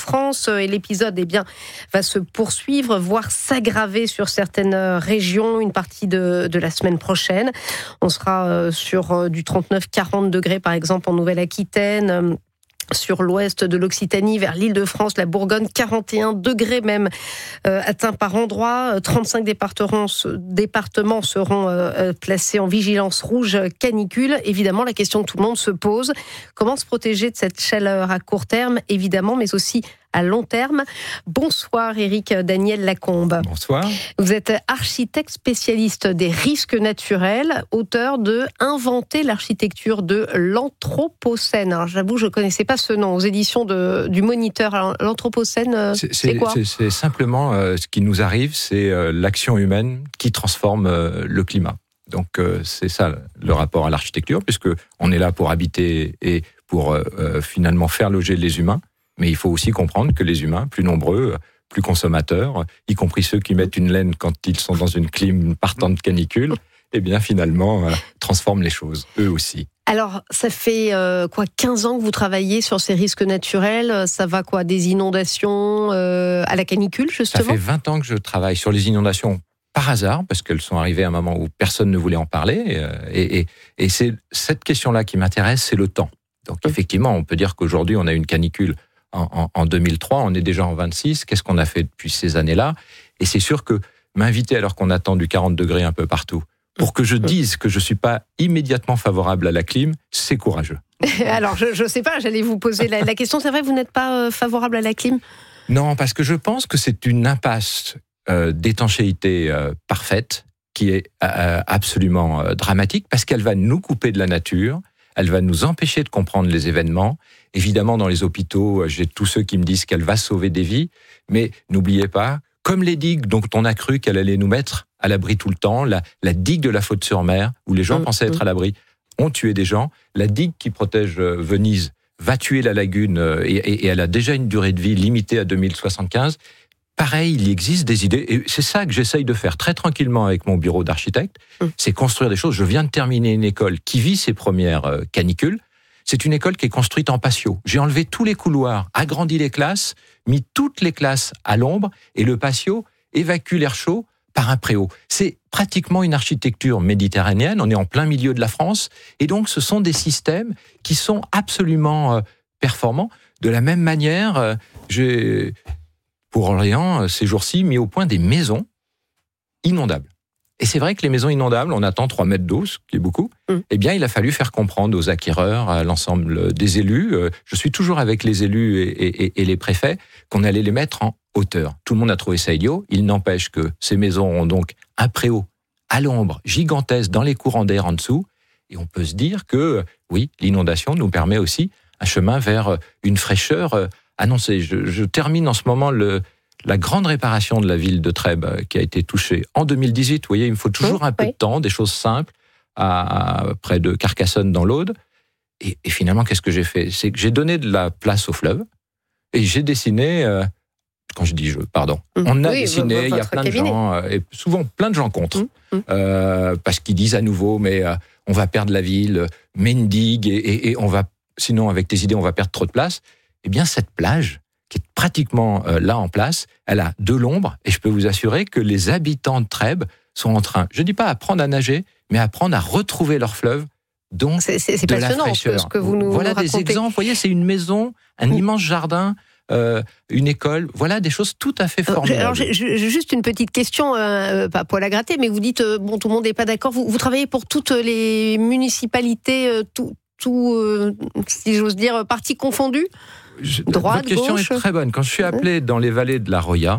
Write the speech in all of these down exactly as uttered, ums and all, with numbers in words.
France et l'épisode eh bien, va se poursuivre, voire s'aggraver sur certaines régions une partie de, de la semaine prochaine. On sera sur du trente-neuf à quarante degrés par exemple en Nouvelle-Aquitaine, sur l'ouest de l'Occitanie, vers l'Île-de-France, la Bourgogne, quarante et un degrés même euh, atteints par endroits. trente-cinq départements, départements seront euh, placés en vigilance rouge canicule. Évidemment, la question que tout le monde se pose, comment se protéger de cette chaleur à court terme, évidemment, mais aussi à long terme. Bonsoir Éric Daniel Lacombe. Bonsoir. Vous êtes architecte spécialiste des risques naturels, auteur de Inventer l'architecture de l'Anthropocène. Alors j'avoue, je ne connaissais pas ce nom, aux éditions de, du Moniteur. Alors, l'Anthropocène, c'est, c'est, c'est quoi c'est, c'est simplement euh, ce qui nous arrive, c'est euh, l'action humaine qui transforme euh, le climat. Donc euh, c'est ça le rapport à l'architecture, puisque on est là pour habiter et pour euh, finalement faire loger les humains. Mais il faut aussi comprendre que les humains, plus nombreux, plus consommateurs, y compris ceux qui mettent une laine quand ils sont dans une clim partant de canicule, eh bien finalement, euh, transforment les choses, eux aussi. Alors, ça fait euh, quoi, quinze ans que vous travaillez sur ces risques naturels. Ça va quoi, des inondations euh, à la canicule, justement ? Ça fait vingt ans que je travaille sur les inondations par hasard, parce qu'elles sont arrivées à un moment où personne ne voulait en parler. Euh, et, et, et c'est cette question-là qui m'intéresse, c'est le temps. Donc effectivement, on peut dire qu'aujourd'hui, on a une canicule En, en, en deux mille trois, on est déjà en vingt-six. Qu'est-ce qu'on a fait depuis ces années-là ? Et c'est sûr que m'inviter alors qu'on attend du quarante degrés un peu partout, pour que je dise que je ne suis pas immédiatement favorable à la clim, c'est courageux. Alors, je ne sais pas, j'allais vous poser la, la question. C'est vrai, vous n'êtes pas euh, favorable à la clim ? Non, parce que je pense que c'est une impasse euh, d'étanchéité euh, parfaite qui est euh, absolument euh, dramatique, parce qu'elle va nous couper de la nature. Elle va nous empêcher de comprendre les événements. Évidemment, dans les hôpitaux, j'ai tous ceux qui me disent qu'elle va sauver des vies. Mais n'oubliez pas, comme les digues dont on a cru qu'elle allait nous mettre à l'abri tout le temps, la, la digue de la Faute-sur-Mer, où les gens mmh, pensaient être à l'abri, ont tué des gens. La digue qui protège Venise va tuer la lagune et, et, et elle a déjà une durée de vie limitée à deux mille soixante-quinze. Pareil, il existe des idées, et c'est ça que j'essaye de faire très tranquillement avec mon bureau d'architecte, mmh. c'est construire des choses. Je viens de terminer une école qui vit ses premières euh, canicules. C'est une école qui est construite en patio. J'ai enlevé tous les couloirs, agrandi les classes, mis toutes les classes à l'ombre, et le patio évacue l'air chaud par un préau. C'est pratiquement une architecture méditerranéenne, on est en plein milieu de la France, et donc ce sont des systèmes qui sont absolument euh, performants. De la même manière, euh, j'ai... pour Orléans, ces jours-ci, mis au point des maisons inondables. Et c'est vrai que les maisons inondables, on attend trois mètres d'eau, ce qui est beaucoup. Mmh. Eh bien, il a fallu faire comprendre aux acquéreurs, à l'ensemble des élus, je suis toujours avec les élus et, et, et les préfets, qu'on allait les mettre en hauteur. Tout le monde a trouvé ça idiot. Il n'empêche que ces maisons ont donc un préau à l'ombre, gigantesque, dans les courants d'air en dessous. Et on peut se dire que, oui, l'inondation nous permet aussi un chemin vers une fraîcheur annoncé. Je, je termine en ce moment le, la grande réparation de la ville de Trèbes qui a été touchée en deux mille dix-huit. Vous voyez, il me faut toujours oui, un peu oui. de temps, des choses simples, à, à près de Carcassonne dans l'Aude. Et, et finalement, qu'est-ce que j'ai fait ? C'est que j'ai donné de la place au fleuve et j'ai dessiné, euh, quand je dis je, pardon, mmh. on a oui, dessiné, il y a plein cabinet. de gens, et souvent plein de gens contre, mmh. euh, parce qu'ils disent à nouveau, mais euh, on va perdre la ville, mets une digue, et, et, et on va, sinon avec tes idées, on va perdre trop de place. Eh bien, cette plage, qui est pratiquement euh, là en place, elle a de l'ombre, et je peux vous assurer que les habitants de Trèbes sont en train, je ne dis pas apprendre à nager, mais apprendre à retrouver leur fleuve, donc c'est, c'est, c'est de la fraîcheur. Ce que vous nous voilà racontez. Des exemples, vous voyez, c'est une maison, un mmh. immense jardin, euh, une école, voilà des choses tout à fait formidables. Alors, j'ai, j'ai juste une petite question, euh, pas poil à gratter, mais vous dites, euh, bon, tout le monde n'est pas d'accord, vous, vous travaillez pour toutes les municipalités, euh, tout, tout euh, si j'ose dire, partis confondus ? Je, Droite, votre question gauche. est très bonne. Quand je suis appelé dans les vallées de la Roya,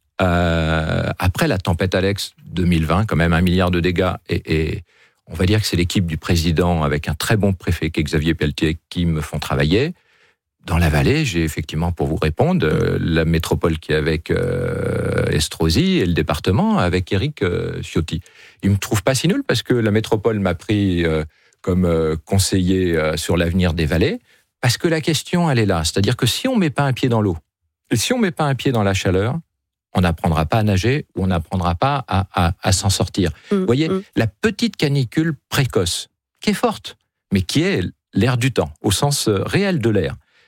euh, après la tempête Alex deux mille vingt, quand même un milliard de dégâts, et, et on va dire que c'est l'équipe du président avec un très bon préfet qui est Xavier Pelletier qui me font travailler. Dans la vallée, j'ai effectivement, pour vous répondre, euh, la métropole qui est avec euh, Estrosi et le département avec Éric euh, Ciotti. Ils me trouvent pas si nul parce que la métropole m'a pris euh, comme euh, conseiller euh, sur l'avenir des vallées. Parce que la question, elle est là. C'est-à-dire que si on ne met pas un pied dans l'eau, et si on ne met pas un pied dans la chaleur, on n'apprendra pas à nager ou on n'apprendra pas à, à, à s'en sortir. Mmh, Vous voyez, mmh. la petite canicule précoce, qui est forte, mais qui est l'air du temps, au sens réel de l'air,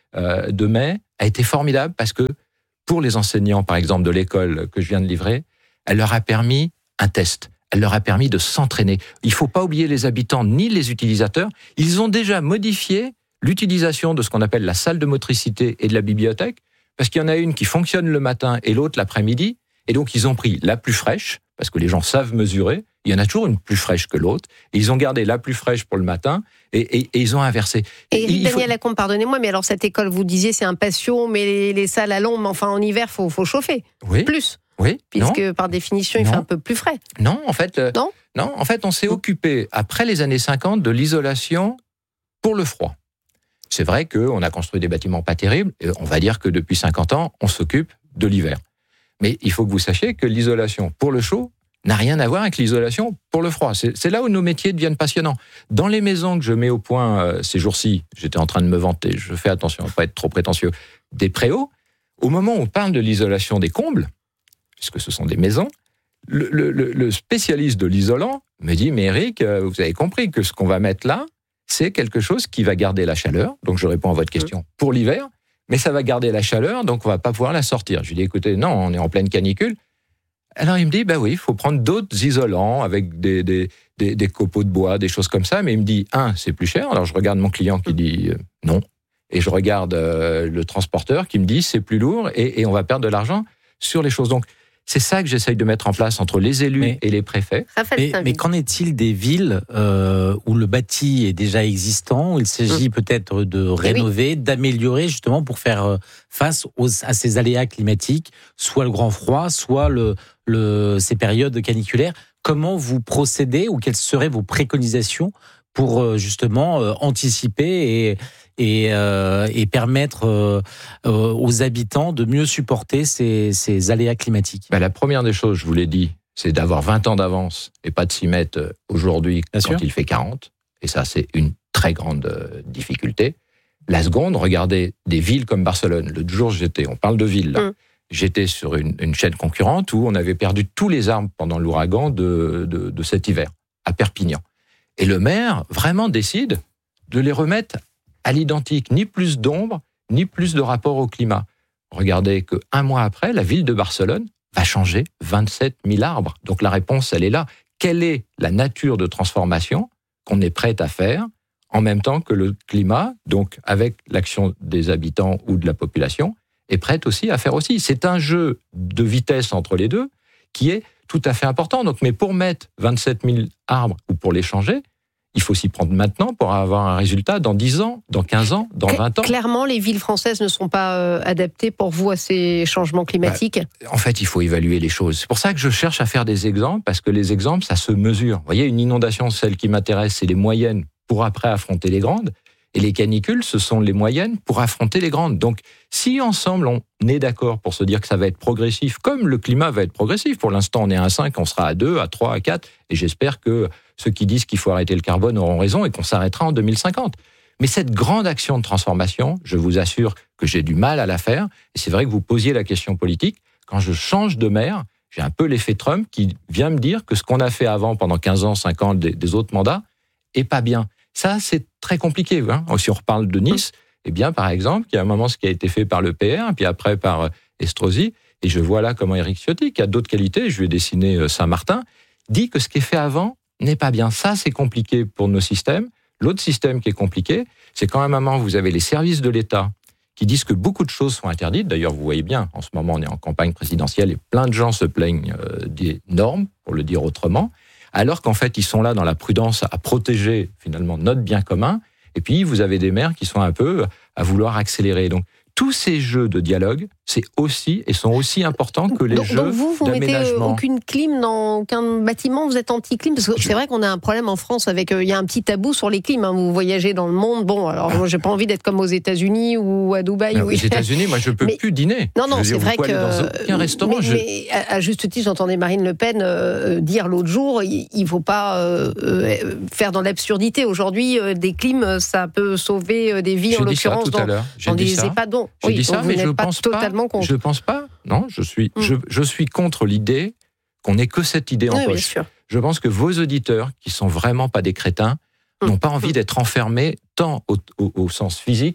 euh, de mai a été formidable parce que pour les enseignants, par exemple, de l'école que je viens de livrer, elle leur a permis un test. Elle leur a permis de s'entraîner. Il ne faut pas oublier les habitants ni les utilisateurs. Ils ont déjà modifié l'utilisation de ce qu'on appelle la salle de motricité et de la bibliothèque, parce qu'il y en a une qui fonctionne le matin et l'autre l'après-midi. Et donc, ils ont pris la plus fraîche, parce que les gens savent mesurer. Il y en a toujours une plus fraîche que l'autre. Et ils ont gardé la plus fraîche pour le matin et, et, et ils ont inversé. Et Éric Daniel Lacombe, pardonnez-moi, mais alors cette école, vous disiez, c'est un patio, mais les, les salles à l'ombre, enfin en hiver, il faut, faut chauffer. Oui. Plus. Oui. Puisque non. par définition, il non. fait un peu plus frais. Non, en fait, euh, non, non, en fait, on s'est occupé, après les années cinquante, de l'isolation pour le froid. C'est vrai qu'on a construit des bâtiments pas terribles. Et on va dire que depuis cinquante ans, on s'occupe de l'hiver. Mais il faut que vous sachiez que l'isolation pour le chaud n'a rien à voir avec l'isolation pour le froid. C'est, c'est là où nos métiers deviennent passionnants. Dans les maisons que je mets au point euh, ces jours-ci, j'étais en train de me vanter, je fais attention à ne pas être trop prétentieux, des préaux, au moment où on parle de l'isolation des combles, puisque ce sont des maisons, le, le, le spécialiste de l'isolant me dit « Mais Éric, vous avez compris que ce qu'on va mettre là, c'est quelque chose qui va garder la chaleur. » Donc je réponds à votre question pour l'hiver, mais ça va garder la chaleur, donc on ne va pas pouvoir la sortir. Je lui dis « Écoutez, non, on est en pleine canicule. » Alors il me dit, bah oui, il faut prendre d'autres isolants avec des, des, des, des copeaux de bois, des choses comme ça. Mais il me dit, un, c'est plus cher. Alors je regarde mon client qui dit euh, non. Et je regarde euh, le transporteur qui me dit, c'est plus lourd et, et on va perdre de l'argent sur les choses. Donc c'est ça que j'essaye de mettre en place entre les élus mais, et les préfets. Mais, mais qu'en est-il des villes euh, où le bâti est déjà existant, où il s'agit mmh. peut-être de rénover, oui. d'améliorer justement pour faire face aux, à ces aléas climatiques, soit le grand froid, soit le, le, ces périodes caniculaires. Comment vous procédez ou quelles seraient vos préconisations pour justement euh, anticiper et, et, euh, et permettre euh, euh, aux habitants de mieux supporter ces, ces aléas climatiques? Ben, la première des choses, je vous l'ai dit, c'est d'avoir vingt ans d'avance et pas de s'y mettre aujourd'hui Bien quand sûr. Il fait quarante. Et ça, c'est une très grande euh, difficulté. La seconde, regardez des villes comme Barcelone. Le jour où j'étais, on parle de villes là, mmh. j'étais sur une, une chaîne concurrente où on avait perdu tous les arbres pendant l'ouragan de, de, de cet hiver, à Perpignan. Et le maire vraiment décide de les remettre à l'identique, ni plus d'ombre, ni plus de rapport au climat. Regardez qu'un mois après, la ville de Barcelone va changer vingt-sept mille arbres. Donc la réponse, elle est là. Quelle est la nature de transformation qu'on est prêt à faire en même temps que le climat, donc avec l'action des habitants ou de la population, est prête aussi à faire aussi. C'est un jeu de vitesse entre les deux qui est tout à fait important. Donc, mais pour mettre vingt-sept mille arbres ou pour les changer, il faut s'y prendre maintenant pour avoir un résultat dans dix ans, dans quinze ans, dans vingt ans. Clairement, les villes françaises ne sont pas euh, adaptées pour vous à ces changements climatiques. Bah, en fait, il faut évaluer les choses. C'est pour ça que je cherche à faire des exemples, parce que les exemples, ça se mesure. Vous voyez, une inondation, celle qui m'intéresse, c'est les moyennes pour après affronter les grandes. Et les canicules, ce sont les moyennes pour affronter les grandes. Donc, si ensemble, on est d'accord pour se dire que ça va être progressif, comme le climat va être progressif, pour l'instant, on est à un cinq, on sera à deux, à trois, à quatre, et j'espère que ceux qui disent qu'il faut arrêter le carbone auront raison et qu'on s'arrêtera en deux mille cinquante. Mais cette grande action de transformation, je vous assure que j'ai du mal à la faire, et c'est vrai que vous posiez la question politique, quand je change de maire, j'ai un peu l'effet Trump qui vient me dire que ce qu'on a fait avant, pendant quinze ans, cinq ans, des, des autres mandats, est pas bien. Ça, c'est très compliqué. Hein. Si on reparle de Nice, eh bien, par exemple, il y a un moment ce qui a été fait par le P R, puis après par Estrosi, et je vois là comment Éric Ciotti, qui a d'autres qualités, je lui ai dessiné Saint-Martin, dit que ce qui est fait avant n'est pas bien. Ça, c'est compliqué pour nos systèmes. L'autre système qui est compliqué, c'est quand à un moment, vous avez les services de l'État qui disent que beaucoup de choses sont interdites. D'ailleurs, vous voyez bien, en ce moment, on est en campagne présidentielle et plein de gens se plaignent euh, des normes, pour le dire autrement, alors qu'en fait, ils sont là dans la prudence à protéger finalement notre bien commun. Et puis, vous avez des maires qui sont un peu à vouloir accélérer. Donc, tous ces jeux de dialogue, c'est aussi et sont aussi importants que les donc, jeux donc vous, vous d'aménagement. Vous mettez aucune clim dans aucun bâtiment, vous êtes anti-clim? Parce que Je... c'est vrai qu'on a un problème en France avec, il euh, y a un petit tabou sur les clims. Hein. Vous voyagez dans le monde, bon, alors moi j'ai pas envie d'être comme aux États-Unis ou à Dubaï. Non, où... Aux États-unis, moi je peux mais... plus dîner. Non, non, je veux c'est dire, vrai vous que. Aller dans aucun restaurant. Mais, je... mais à, à juste titre, j'entendais Marine Le Pen euh, dire l'autre jour, il, il faut pas euh, euh, faire dans l'absurdité. Aujourd'hui, euh, des clims, ça peut sauver euh, des vies, j'ai en l'occurrence dans, dans des EHPAD. Bon, j'ai oui, dit ça, mais je pas pense totalement pas. contre. Je pense pas. Non, je suis, mm. je, je suis contre l'idée qu'on n'ait que cette idée en oui, poche. Je pense que vos auditeurs, qui sont vraiment pas des crétins, mm. n'ont pas envie mm. d'être enfermés tant au, au, au sens physique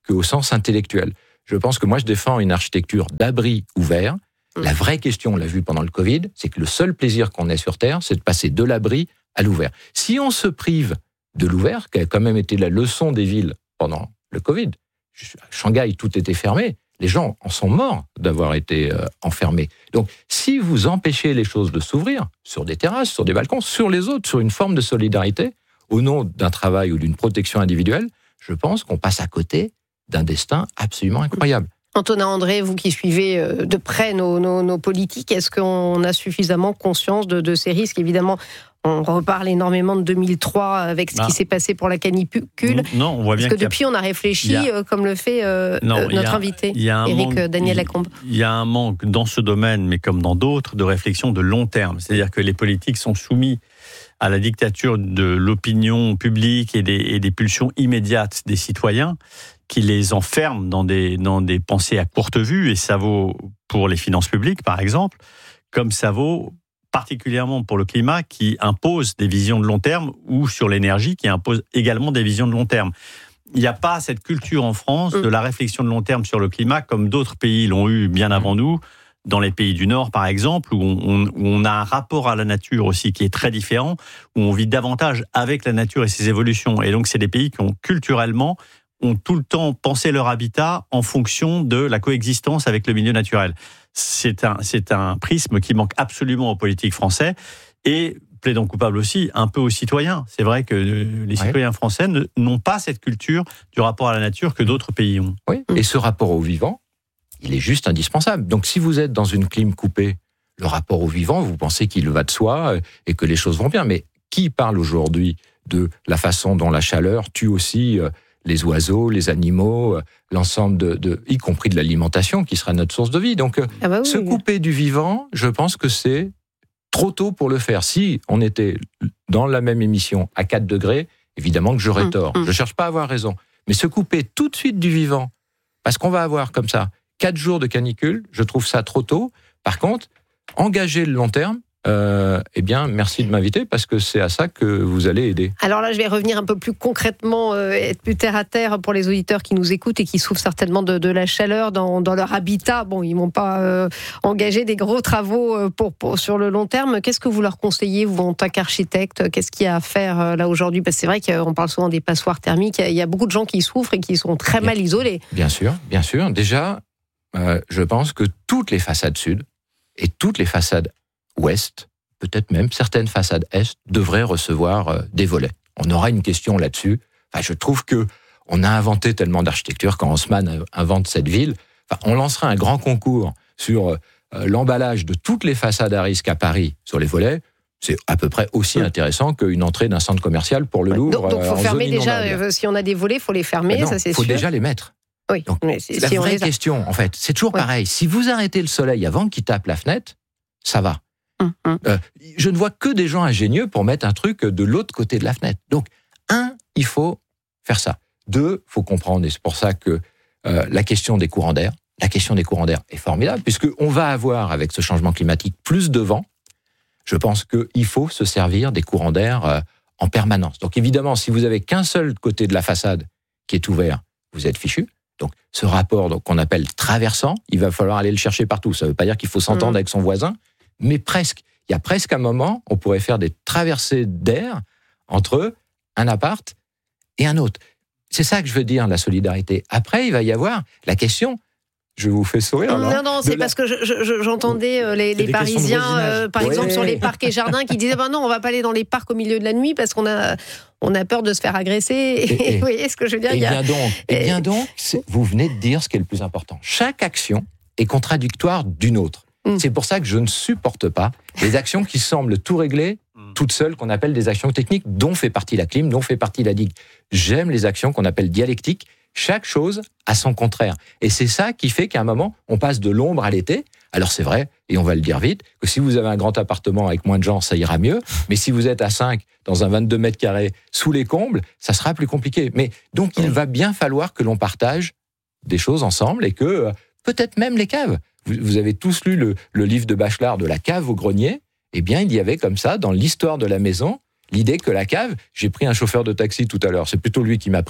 qu'au sens intellectuel. Je pense que moi, je défends une architecture d'abri ouvert. Mmh. La vraie question, on l'a vu pendant le Covid, c'est que le seul plaisir qu'on ait sur Terre, c'est de passer de l'abri à l'ouvert. Si on se prive de l'ouvert, qui a quand même été la leçon des villes pendant le Covid, à Shanghai, tout était fermé, les gens en sont morts d'avoir été euh, enfermés. Donc, si vous empêchez les choses de s'ouvrir, sur des terrasses, sur des balcons, sur les autres, sur une forme de solidarité, au nom d'un travail ou d'une protection individuelle, je pense qu'on passe à côté d'un destin absolument incroyable. Antonin André, vous qui suivez de près nos, nos, nos politiques, est-ce qu'on a suffisamment conscience de, de ces risques ? Évidemment, on reparle énormément de deux mille trois avec ce ah. qui s'est passé pour la canicule. Non, on voit bien Parce que depuis, on a réfléchi a... comme le fait euh, non, notre a, invité, Éric Daniel Lacombe. Il y a un manque dans ce domaine, mais comme dans d'autres, de réflexion de long terme. C'est-à-dire que les politiques sont soumis à la dictature de l'opinion publique et des, et des pulsions immédiates des citoyens, qui les enferment dans des, dans des pensées à courte vue, et ça vaut pour les finances publiques, par exemple, comme ça vaut particulièrement pour le climat, qui impose des visions de long terme, ou sur l'énergie, qui impose également des visions de long terme. Il n'y a pas cette culture en France de la réflexion de long terme sur le climat, comme d'autres pays l'ont eu bien avant nous, dans les pays du Nord, par exemple, où on, où on a un rapport à la nature aussi qui est très différent, où on vit davantage avec la nature et ses évolutions. Et donc, c'est des pays qui ont culturellement ont tout le temps pensé leur habitat en fonction de la coexistence avec le milieu naturel. C'est un, c'est un prisme qui manque absolument aux politiques français et, plaidant coupable aussi, un peu aux citoyens. C'est vrai que les citoyens ouais. français ne, n'ont pas cette culture du rapport à la nature que d'autres pays ont. Oui, et ce rapport au vivant, il est juste indispensable. Donc si vous êtes dans une clim coupée, le rapport au vivant, vous pensez qu'il va de soi et que les choses vont bien. Mais qui parle aujourd'hui de la façon dont la chaleur tue aussi les oiseaux, les animaux, l'ensemble de, de, y compris de l'alimentation, qui sera notre source de vie. Donc, ah bah oui, se couper oui. du vivant, je pense que c'est trop tôt pour le faire. Si on était dans la même émission à quatre degrés, évidemment que j'aurais mmh, tort. Mmh. Je ne cherche pas à avoir raison. Mais se couper tout de suite du vivant, parce qu'on va avoir comme ça quatre jours de canicule, je trouve ça trop tôt. Par contre, engager le long terme, Euh, eh bien, merci de m'inviter parce que c'est à ça que vous allez aider. Alors là, je vais revenir un peu plus concrètement, euh, être plus terre à terre pour les auditeurs qui nous écoutent et qui souffrent certainement de, de la chaleur dans, dans leur habitat. Bon, ils vont pas euh, engager des gros travaux pour, pour, sur le long terme. Qu'est-ce que vous leur conseillez, vous, en tant qu'architecte ? Qu'est-ce qu'il y a à faire euh, là aujourd'hui ? Parce que c'est vrai qu'on parle souvent des passoires thermiques. Il y a beaucoup de gens qui souffrent et qui sont très bien, mal isolés. Bien sûr, bien sûr. Déjà, euh, je pense que toutes les façades sud et toutes les façades ouest, peut-être même certaines façades est, devraient recevoir euh, des volets. On aura une question là-dessus. Enfin, je trouve que on a inventé tellement d'architecture quand Haussmann invente cette ville. Enfin, on lancera un grand concours sur euh, l'emballage de toutes les façades à risque à Paris sur les volets. C'est à peu près aussi intéressant qu'une entrée d'un centre commercial pour le Louvre. Donc, il faut euh, fermer déjà. Euh, si on a des volets, il faut les fermer. Non, ça c'est sûr. Il faut déjà les mettre. Oui. Donc, mais c'est, c'est la si vraie question, en fait. C'est toujours ouais. pareil. Si vous arrêtez le soleil avant qu'il tape la fenêtre, ça va. Hum, hum. Euh, je ne vois que des gens ingénieux pour mettre un truc de l'autre côté de la fenêtre. Donc, un, il faut faire ça. Deux, il faut comprendre, et c'est pour ça que euh, la question des courants d'air, la question des courants d'air est formidable, puisqu'on va avoir, avec ce changement climatique, plus de vent. Je pense qu'il faut se servir des courants d'air euh, en permanence. Donc, évidemment, si vous avez qu'un seul côté de la façade qui est ouvert, vous êtes fichu. Donc, ce rapport donc, qu'on appelle traversant, il va falloir aller le chercher partout. Ça ne veut pas dire qu'il faut s'entendre mmh. avec son voisin, mais presque. Il y a presque un moment, on pourrait faire des traversées d'air entre un appart et un autre. C'est ça que je veux dire, la solidarité. Après, il va y avoir la question... Je vous fais sourire. Non, non, non c'est la... parce que je, je, j'entendais euh, les, les Parisiens, euh, par ouais. exemple, sur les parcs et jardins, qui disaient bah non, on va pas aller dans les parcs au milieu de la nuit parce qu'on a, on a peur de se faire agresser. Et, et, vous voyez ce que je veux dire ? Et il y a... bien donc, et bien donc vous venez de dire ce qui est le plus important. Chaque action est contradictoire d'une autre. Mm. C'est pour ça que je ne supporte pas les actions qui semblent tout régler toutes seules, qu'on appelle des actions techniques, dont fait partie la clim, dont fait partie la digue. J'aime les actions qu'on appelle dialectiques. Chaque chose a son contraire. Et c'est ça qui fait qu'à un moment, on passe de l'ombre à l'été. Alors c'est vrai, et on va le dire vite, que si vous avez un grand appartement avec moins de gens, ça ira mieux. Mais si vous êtes à cinq, dans un vingt-deux mètres carrés, sous les combles, ça sera plus compliqué. Mais donc, il va bien falloir que l'on partage des choses ensemble et que, euh, peut-être même les caves. Vous, vous avez tous lu le, le livre de Bachelard de la cave au grenier. Eh bien, il y avait comme ça, dans l'histoire de la maison, l'idée que la cave, j'ai pris un chauffeur de taxi tout à l'heure, c'est plutôt lui qui m'a pris,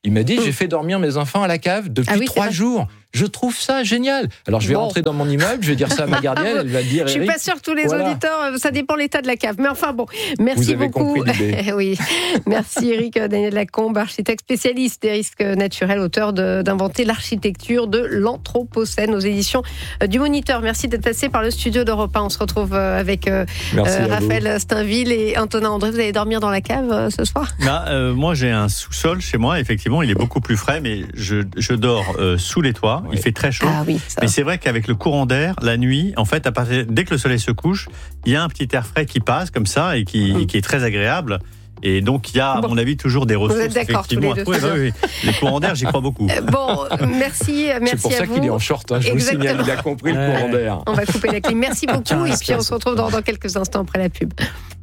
Il m'a dit, mmh. j'ai fait dormir mes enfants à la cave depuis ah oui, trois jours. Je trouve ça génial. Alors, je vais bon. rentrer dans mon immeuble, je vais dire ça à ma gardienne, elle va dire... Je suis Eric, pas sûre que tous les voilà. auditeurs, ça dépend de l'état de la cave. Mais enfin, bon, merci Vous avez beaucoup. Compris l'idée. Oui, merci Eric Daniel Lacombe, architecte spécialiste des risques naturels, auteur de, d'Inventer l'architecture de l'Anthropocène aux éditions du Moniteur. Merci d'être passé par le studio d'Europe un. On se retrouve avec euh, Raphaël Steinville et Antonin André. Vous allez dormir dans la cave euh, ce soir ? Bah, euh, Moi, j'ai un sous-sol chez moi. Effectivement, il est beaucoup plus frais, mais je, je dors euh, sous les toits. Oui. Il fait très chaud. Ah oui, mais c'est vrai qu'avec le courant d'air, la nuit, en fait, à partir, dès que le soleil se couche, il y a un petit air frais qui passe comme ça et qui, mmh. qui est très agréable. Et donc, il y a, à bon. mon avis, toujours des ressources. Vous êtes d'accord, tous les deux. Oui, oui, oui. Les courants d'air, j'y crois beaucoup. Bon, merci, merci à vous. C'est pour ça qu'il est en short, hein, je Exactement. vous signale, il a compris le courant d'air. On va couper la clim. Merci beaucoup, et puis on se retrouve dans, dans quelques instants après la pub.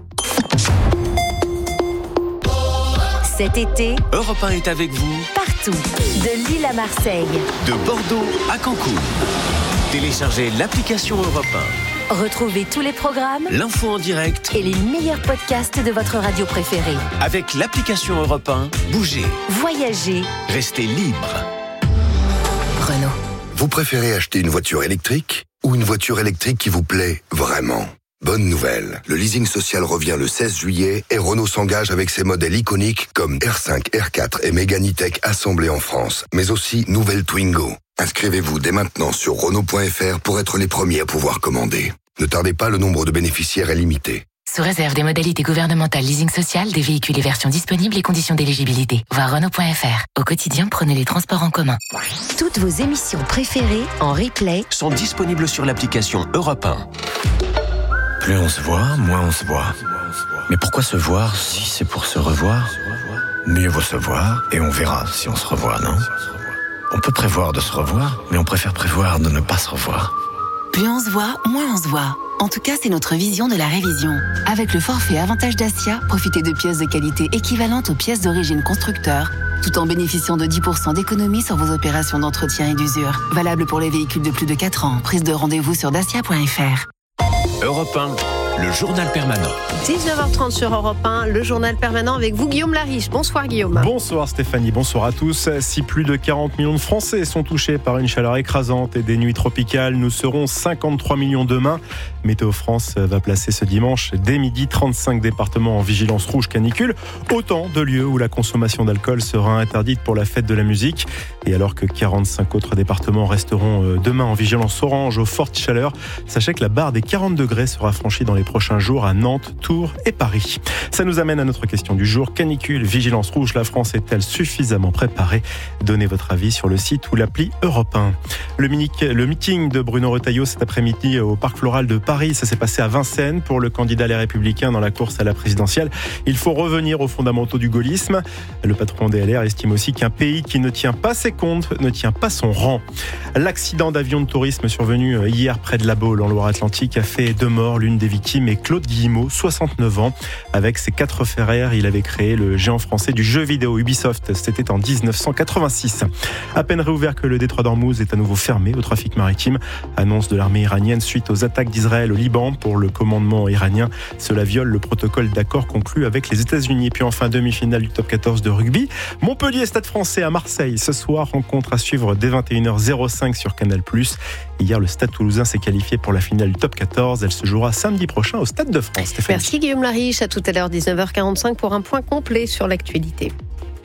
Cet été, Europe un est avec vous partout, de Lille à Marseille, de Bordeaux à Cancun. Téléchargez l'application Europe un. Retrouvez tous les programmes, l'info en direct et les meilleurs podcasts de votre radio préférée. Avec l'application Europe un, bougez, voyagez, restez libre. Renault. Vous préférez acheter une voiture électrique ou une voiture électrique qui vous plaît vraiment ? Bonne nouvelle, le leasing social revient le seize juillet et Renault s'engage avec ses modèles iconiques comme R cinq, R quatre et Mégane E-Tech assemblés en France, mais aussi nouvelle Twingo. Inscrivez-vous dès maintenant sur Renault point F R pour être les premiers à pouvoir commander. Ne tardez pas, le nombre de bénéficiaires est limité. Sous réserve des modalités gouvernementales leasing social, des véhicules et versions disponibles et conditions d'éligibilité. Voir Renault point F R. Au quotidien, prenez les transports en commun. Toutes vos émissions préférées en replay sont disponibles sur l'application Europe un. Plus on se voit, moins on se voit. Mais pourquoi se voir si c'est pour se revoir ? Mieux vaut se voir et on verra si on se revoit, non ? On peut prévoir de se revoir, mais on préfère prévoir de ne pas se revoir. Plus on se voit, moins on se voit. En tout cas, c'est notre vision de la révision. Avec le forfait Avantage Dacia, profitez de pièces de qualité équivalentes aux pièces d'origine constructeur, tout en bénéficiant de dix pour cent d'économie sur vos opérations d'entretien et d'usure. Valable pour les véhicules de plus de quatre ans. Prise de rendez-vous sur dacia point F R. Europe un, le journal permanent. dix-neuf heures trente sur Europe un, le journal permanent avec vous, Guillaume Lariche. Bonsoir Guillaume. Bonsoir Stéphanie, bonsoir à tous. Si plus de quarante millions de Français sont touchés par une chaleur écrasante et des nuits tropicales, nous serons cinquante-trois millions demain. Météo France va placer ce dimanche dès midi trente-cinq départements en vigilance rouge canicule. Autant de lieux où la consommation d'alcool sera interdite pour la fête de la musique. Et alors que quarante-cinq autres départements resteront demain en vigilance orange aux fortes chaleurs, sachez que la barre des quarante degrés sera franchie dans les prochains jours à Nantes, Tours et Paris. Ça nous amène à notre question du jour. Canicule, vigilance rouge, la France est-elle suffisamment préparée ? Donnez votre avis sur le site ou l'appli Europe un. Le, mini- le meeting de Bruno Retailleau cet après-midi au Parc Floral de Paris, ça s'est passé à Vincennes pour le candidat Les Républicains dans la course à la présidentielle. Il faut revenir aux fondamentaux du gaullisme. Le patron des L R estime aussi qu'un pays qui ne tient pas ses comptes ne tient pas son rang. L'accident d'avion de tourisme survenu hier près de La Baule en Loire-Atlantique a fait deux morts. L'une des victimes est Claude Guillemot, soixante-neuf ans. Avec ses quatre frères, il avait créé le géant français du jeu vidéo Ubisoft. C'était en dix-neuf cent quatre-vingt-six. À peine réouvert que le détroit d'Ormuz est à nouveau fermé au trafic maritime. Annonce de l'armée iranienne suite aux attaques d'Israël au Liban. Pour le commandement iranien, cela viole le protocole d'accord conclu avec les États-Unis. Et puis enfin, demi-finale du top quatorze de rugby. Montpellier, Stade Français à Marseille. Ce soir, rencontre à suivre dès vingt et une heures cinq sur Canal plus. Hier, le Stade Toulousain s'est qualifié pour la finale du top quatorze. Elle se jouera samedi prochain au Stade de France. Stéphanie. Merci Guillaume Lariche. À tout à l'heure, dix-neuf heures quarante-cinq pour un point complet sur l'actualité.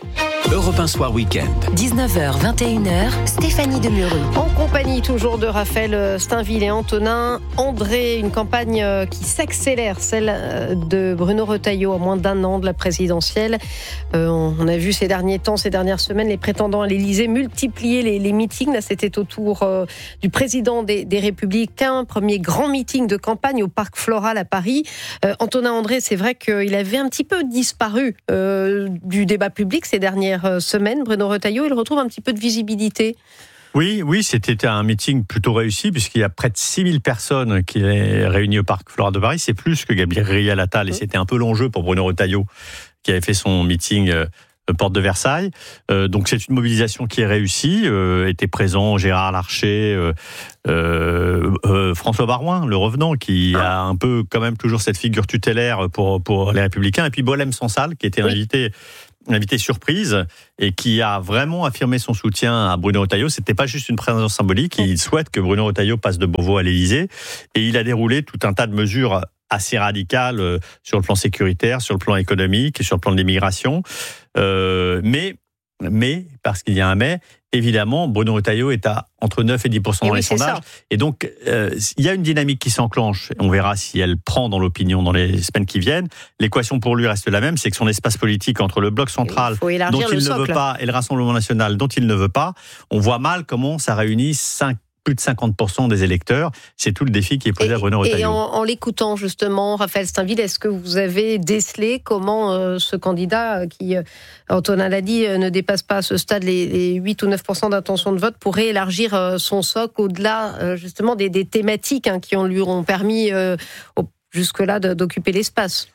Europe un Soir Week-end. dix-neuf heures vingt et une heures, Stéphanie Demureux. En compagnie toujours de Raphaël Steinville et Antonin André, une campagne qui s'accélère, celle de Bruno Retailleau à moins d'un an de la présidentielle. Euh, on a vu ces derniers temps, ces dernières semaines, les prétendants à l'Élysée multiplier les, les meetings. Là, c'était au tour euh, du président des, des Républicains, premier grand meeting de campagne au Parc Floral à Paris. Euh, Antonin André, c'est vrai qu'il avait un petit peu disparu euh, du débat public ces dernières semaine. Bruno Retailleau, il retrouve un petit peu de visibilité. Oui, oui, c'était un meeting plutôt réussi puisqu'il y a près de six mille personnes qui est réunies au Parc Floral de Paris. C'est plus que Gabriel Attal et c'était un peu l'enjeu pour Bruno Retailleau qui avait fait son meeting euh, porte de Versailles. Euh, donc c'est une mobilisation qui est réussie. Euh, était présent Gérard Larcher, euh, euh, euh, François Baroin, le revenant, qui a un peu quand même toujours cette figure tutélaire pour, pour les Républicains. Et puis Boualem Sansal, qui était oui. invité un invité surprise et qui a vraiment affirmé son soutien à Bruno Retailleau. C'était pas juste une présence symbolique. Il souhaite que Bruno Retailleau passe de Beauvau à l'Élysée et il a déroulé tout un tas de mesures assez radicales sur le plan sécuritaire, sur le plan économique et sur le plan de l'immigration. Euh, mais, mais, parce qu'il y a un mais, évidemment, Bruno Retailleau est à entre neuf et dix pour cent dans et oui, les sondages. Ça. Et donc, euh, il y a une dynamique qui s'enclenche. On verra si elle prend dans l'opinion dans les semaines qui viennent. L'équation pour lui reste la même, c'est que son espace politique entre le bloc central, il dont il ne socle. veut pas, et le Rassemblement national, dont il ne veut pas, on voit mal comment ça réunit cinq plus de cinquante pour cent des électeurs. C'est tout le défi qui est posé et, à Bruno Retailleau. Et en, en l'écoutant justement, Raphaël Steinville, est-ce que vous avez décelé comment euh, ce candidat qui, euh, Antonin l'a dit, euh, ne dépasse pas à ce stade les, les huit ou neuf pour cent d'intention de vote pourrait élargir euh, son socle au-delà euh, justement des, des thématiques hein, qui ont, lui ont permis euh, au, jusque-là de, d'occuper l'espace?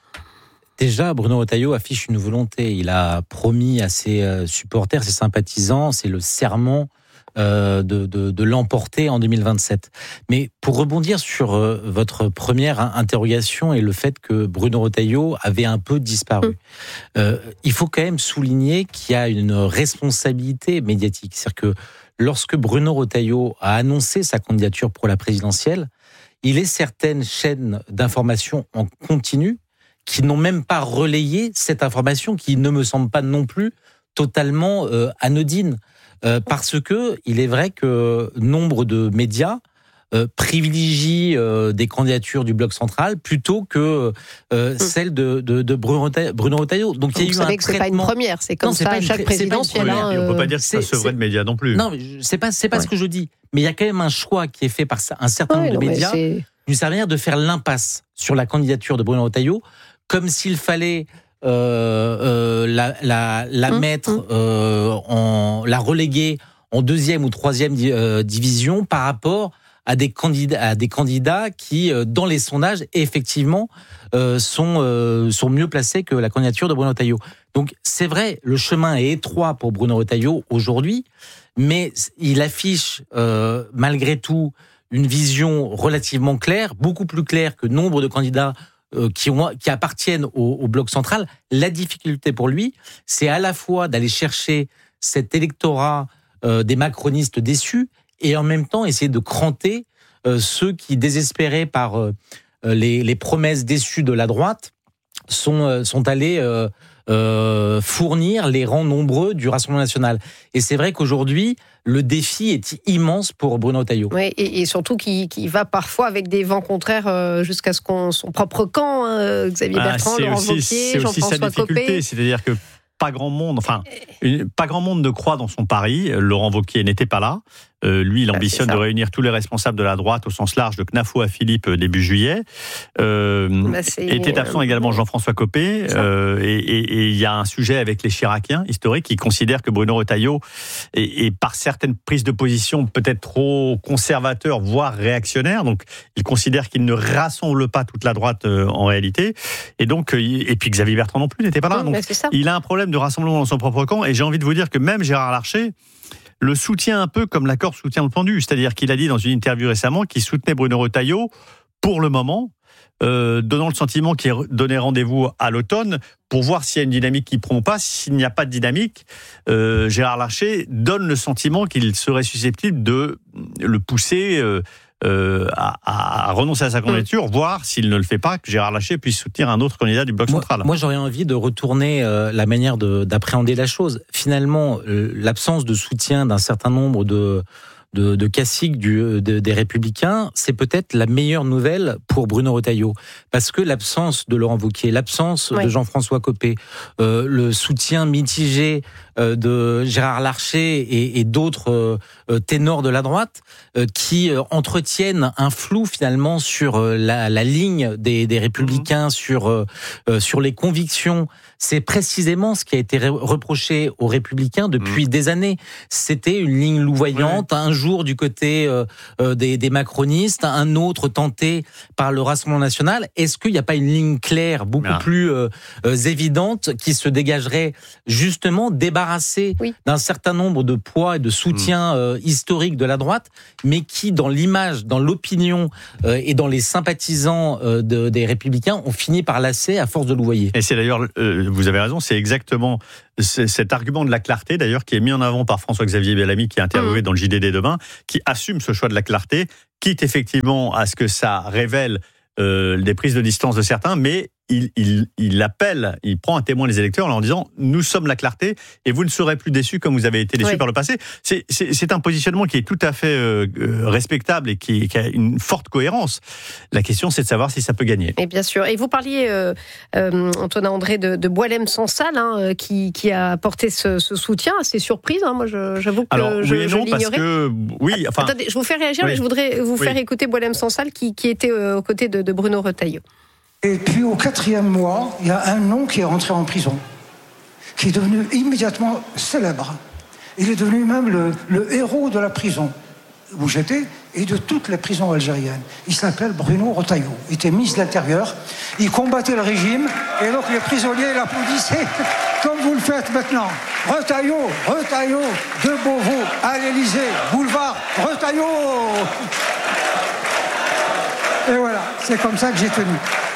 Déjà, Bruno Retailleau affiche une volonté. Il a promis à ses supporters, ses sympathisants, c'est le serment Euh, de, de, de l'emporter en deux mille vingt-sept. Mais pour rebondir sur euh, votre première interrogation et le fait que Bruno Retailleau avait un peu disparu, mmh. euh, il faut quand même souligner qu'il y a une responsabilité médiatique. C'est-à-dire que lorsque Bruno Retailleau a annoncé sa candidature pour la présidentielle, il est certaines chaînes d'information en continu qui n'ont même pas relayé cette information qui ne me semble pas non plus totalement euh, anodine. Euh, parce que il est vrai que nombre de médias euh, privilégient euh, des candidatures du bloc central plutôt que euh, mmh. celles de, de, de Bruno Retailleau. Donc, il y a eu un traitement. C'est pas une première, c'est comme non, ça à chaque présidentielle. Hein, euh... On peut pas dire que c'est pas sevré de médias non plus. Non, c'est pas c'est pas ouais. ce que je dis. Mais il y a quand même un choix qui est fait par un certain ouais, nombre non, de médias, d'une certaine manière, de faire l'impasse sur la candidature de Bruno Retailleau, comme s'il fallait Euh, euh, la, la, la mmh, mettre, mmh. Euh, en, la reléguer en deuxième ou troisième di, euh, division par rapport à des candidats, à des candidats qui, euh, dans les sondages, effectivement, euh, sont, euh, sont mieux placés que la candidature de Bruno Retailleau. Donc, c'est vrai, le chemin est étroit pour Bruno Retailleau aujourd'hui, mais il affiche, euh, malgré tout, une vision relativement claire, beaucoup plus claire que nombre de candidats Qui, ont, qui appartiennent au, au bloc central. La difficulté pour lui, c'est à la fois d'aller chercher cet électorat euh, des macronistes déçus et en même temps essayer de cranter euh, ceux qui, désespérés par euh, les, les promesses déçues de la droite, sont, euh, sont allés euh, euh, fournir les rangs nombreux du Rassemblement national. Et c'est vrai qu'aujourd'hui, le défi est immense pour Bruno Retailleau. Oui, et, et surtout qu'il qui va parfois avec des vents contraires euh, jusqu'à ce qu'on son propre camp, hein, Xavier ah, Bertrand, Laurent Wauquiez, Jean-François Copé. C'est-à-dire que pas grand monde, enfin, une, pas grand monde ne croit dans son pari. Laurent Wauquiez n'était pas là. Euh, lui, il ambitionne ah, de réunir tous les responsables de la droite au sens large de Knafo à Philippe début juillet. Euh, bah était absent euh, également Jean-François Copé. Euh, et il y a un sujet avec les Chiraciens historiques qui considèrent que Bruno Retailleau est, est par certaines prises de position peut-être trop conservateur, voire réactionnaire. Donc, il considère qu'il ne rassemble pas toute la droite euh, en réalité. Et donc, euh, et puis Xavier Bertrand non plus n'était pas là. Donc, il a un problème de rassemblement dans son propre camp. Et j'ai envie de vous dire que même Gérard Larcher le soutient un peu comme la corde soutient le pendu. C'est-à-dire qu'il a dit dans une interview récemment qu'il soutenait Bruno Retailleau pour le moment, euh, donnant le sentiment qu'il donnait rendez-vous à l'automne pour voir s'il y a une dynamique qui prend ou pas. S'il n'y a pas de dynamique, euh, Gérard Larcher donne le sentiment qu'il serait susceptible de le pousser euh, euh, à, à renoncer à sa candidature, mmh. voire, s'il ne le fait pas, que Gérard Larcher puisse soutenir un autre candidat du bloc moi, central. Moi, j'aurais envie de retourner euh, la manière de, d'appréhender la chose. Finalement, euh, l'absence de soutien d'un certain nombre de... de, de caciques du, de, des Républicains, c'est peut-être la meilleure nouvelle pour Bruno Retailleau. Parce que l'absence de Laurent Wauquiez, l'absence ouais. de Jean-François Copé, euh, le soutien mitigé euh, de Gérard Larcher et, et d'autres euh, ténors de la droite euh, qui euh, entretiennent un flou finalement sur euh, la, la ligne des, des Républicains, mmh. sur, euh, sur les convictions. C'est précisément ce qui a été reproché aux Républicains depuis mmh. des années. C'était une ligne louvoyante, ouais. un jour du côté euh, euh, des, des macronistes, un autre tenté par le Rassemblement national. Est-ce qu'il n'y a pas une ligne claire, beaucoup ah. plus euh, euh, évidente, qui se dégagerait justement, débarquer débarrasser oui. d'un certain nombre de poids et de soutiens mmh. euh, historiques de la droite, mais qui, dans l'image, dans l'opinion euh, et dans les sympathisants euh, de, des Républicains, ont fini par lasser à force de louvoyer. Et c'est d'ailleurs, euh, vous avez raison, c'est exactement c'est cet argument de la clarté, d'ailleurs, qui est mis en avant par François-Xavier Bellamy, qui est interviewé mmh. dans le J D D demain, qui assume ce choix de la clarté, quitte effectivement à ce que ça révèle euh, des prises de distance de certains, mais il, il, il appelle, il prend à témoin les électeurs en leur disant « Nous sommes la clarté et vous ne serez plus déçus comme vous avez été déçus oui. par le passé ». C'est, c'est, c'est un positionnement qui est tout à fait euh, respectable et qui, qui a une forte cohérence. La question, c'est de savoir si ça peut gagner. Et bien sûr. Et vous parliez, euh, euh, Antonin André, de, de Boualem-Sansal, hein, qui, qui a apporté ce, ce soutien. C'est surprise, hein. Moi, je, j'avoue que Alors, je, oui et je non, l'ignorais. Parce que, oui, enfin... Attendez, je vous fais réagir, oui. mais je voudrais vous faire oui. écouter Boualem-Sansal, qui, qui était euh, aux côtés de, de Bruno Retailleau. Et puis au quatrième mois, il y a un nom qui est rentré en prison, qui est devenu immédiatement célèbre. Il est devenu même le, le héros de la prison où j'étais et de toutes les prisons algériennes. Il s'appelle Bruno Retailleau. Il était ministre de l'Intérieur. Il combattait le régime et donc les prisonniers l'applaudissaient comme vous le faites maintenant. Retailleau, Retailleau, de Beauvau à l'Élysée, boulevard Retailleau. Et voilà, c'est comme ça que j'ai tenu.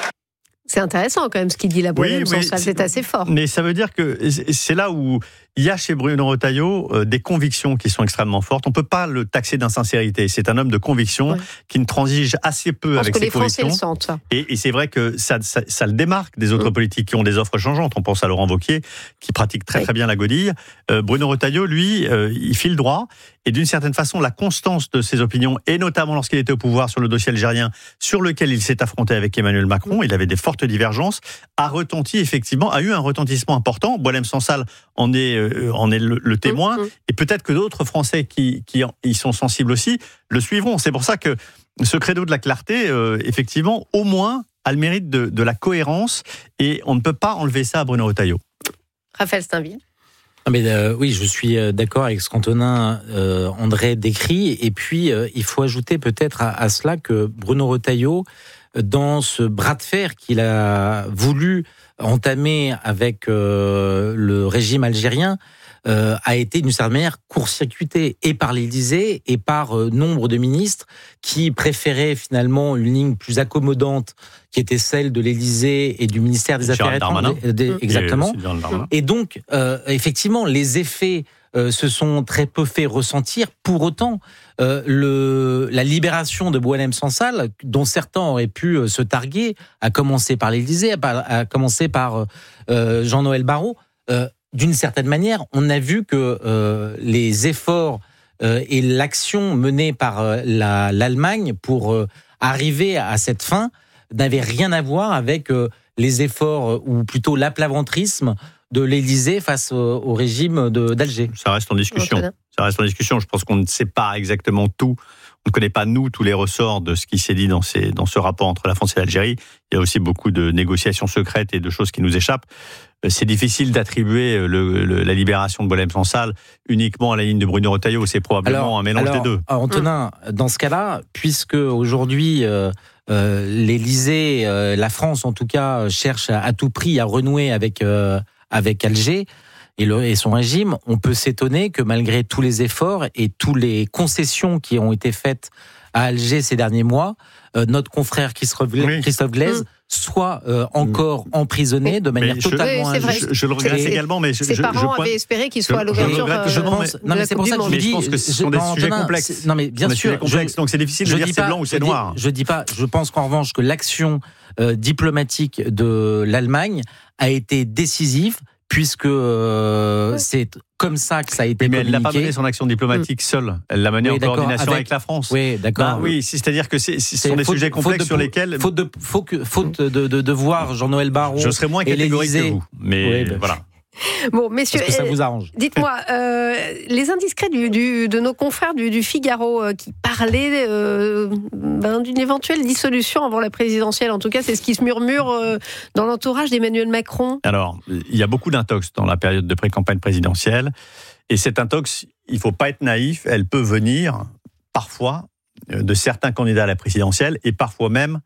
C'est intéressant quand même ce qu'il dit là, Boualem-Sansal, oui, c'est assez fort. Mais ça veut dire que c'est là où il y a chez Bruno Retailleau euh, des convictions qui sont extrêmement fortes. On ne peut pas le taxer d'insincérité. C'est un homme de conviction ouais. qui ne transige assez peu avec ses convictions. Je pense que les Français le sentent. Et, et c'est vrai que ça, ça, ça le démarque des autres mmh. politiques qui ont des offres changeantes. On pense à Laurent Wauquiez, qui pratique très oui. très bien la godille. Euh, Bruno Retailleau, lui, euh, il file droit. Et d'une certaine façon, la constance de ses opinions, et notamment lorsqu'il était au pouvoir sur le dossier algérien, sur lequel il s'est affronté avec Emmanuel Macron, il avait des fortes divergences, a retenti effectivement, a eu un retentissement important. Boualem-Sansal en est, euh, en est le, le témoin, mmh. et peut-être que d'autres Français qui, qui y sont sensibles aussi le suivront. C'est pour ça que ce credo de la clarté, euh, effectivement, au moins, a le mérite de, de la cohérence, et on ne peut pas enlever ça à Bruno Retailleau. Raphaël Steinville. Ah mais euh, oui, je suis d'accord avec ce qu'Antonin euh, André décrit. Et puis, euh, il faut ajouter peut-être à, à cela que Bruno Retailleau, dans ce bras de fer qu'il a voulu entamer avec euh, le régime algérien, euh, a été d'une certaine manière court-circuité et par l'Élysée et par euh, nombre de ministres qui préféraient finalement une ligne plus accommodante qui était celle de l'Élysée et du ministère des Affaires étrangères. Exactement. Et, et donc, euh, effectivement, les effets euh, se sont très peu fait ressentir. Pour autant, euh, le, la libération de Boualem-Sansal, dont certains auraient pu euh, se targuer, à commencer par l'Élysée, à, à commencer par euh, Jean-Noël Barrot, euh, d'une certaine manière, on a vu que euh, les efforts euh, et l'action menée par euh, la, l'Allemagne pour euh, arriver à cette fin n'avaient rien à voir avec euh, les efforts, euh, ou plutôt l'aplaventrisme de l'Élysée face au, au régime de, d'Alger. Ça reste en discussion. Ça reste en discussion. Je pense qu'on ne sait pas exactement tout. On ne connaît pas, nous, tous les ressorts de ce qui s'est dit dans, ces, dans ce rapport entre la France et l'Algérie. Il y a aussi beaucoup de négociations secrètes et de choses qui nous échappent. C'est difficile d'attribuer le, le, la libération de Boualem-Sansal uniquement à la ligne de Bruno Retailleau. C'est probablement alors, un mélange alors, des deux. Antonin, mmh. dans ce cas-là, puisque aujourd'hui euh, euh, l'Élysée, euh, la France en tout cas, cherche à, à tout prix à renouer avec euh, avec Alger et, le, et son régime, on peut s'étonner que malgré tous les efforts et toutes les concessions qui ont été faites à Alger ces derniers mois, euh, notre confrère Christophe Glaise, Christophe Glaise mmh. soit euh, encore mmh. emprisonné de manière mais totalement je, injuste. Je, je le regrette c'est, également, mais je, ses je, parents je pointe, avaient espéré qu'il soit à l'ouverture. Je, je pense. Euh, non, mais c'est pour ça que je dis. Je pense que ce sont des non, sujets non, complexes. Non, mais bien sûr. Complexes, donc c'est difficile de dire c'est blanc ou c'est noir. Je dis pas. Je pense qu'en revanche que l'action euh, diplomatique de l'Allemagne a été décisive, puisque euh, ouais. c'est comme ça que ça a été oui, mais communiqué. Elle n'a pas mené son action diplomatique mmh. seule. Elle l'a menée oui, en coordination avec... avec la France. Oui, d'accord. Bah, oui, c'est-à-dire que c'est, ce sont des faute, sujets complexes de, sur lesquels... Faute de, faut que, faute de, de, de voir Jean-Noël Barrot... Je serais moins catégorique que vous, mais oui, bah, voilà. Bon, messieurs, parce que ça vous arrange. Dites-moi, euh, les indiscrets du, du, de nos confrères du, du Figaro euh, qui parlaient euh, ben, d'une éventuelle dissolution avant la présidentielle, en tout cas, c'est ce qui se murmure euh, dans l'entourage d'Emmanuel Macron. Alors, il y a beaucoup d'intox dans la période de pré-campagne présidentielle, et cette intox, il ne faut pas être naïf, elle peut venir parfois de certains candidats à la présidentielle, et parfois même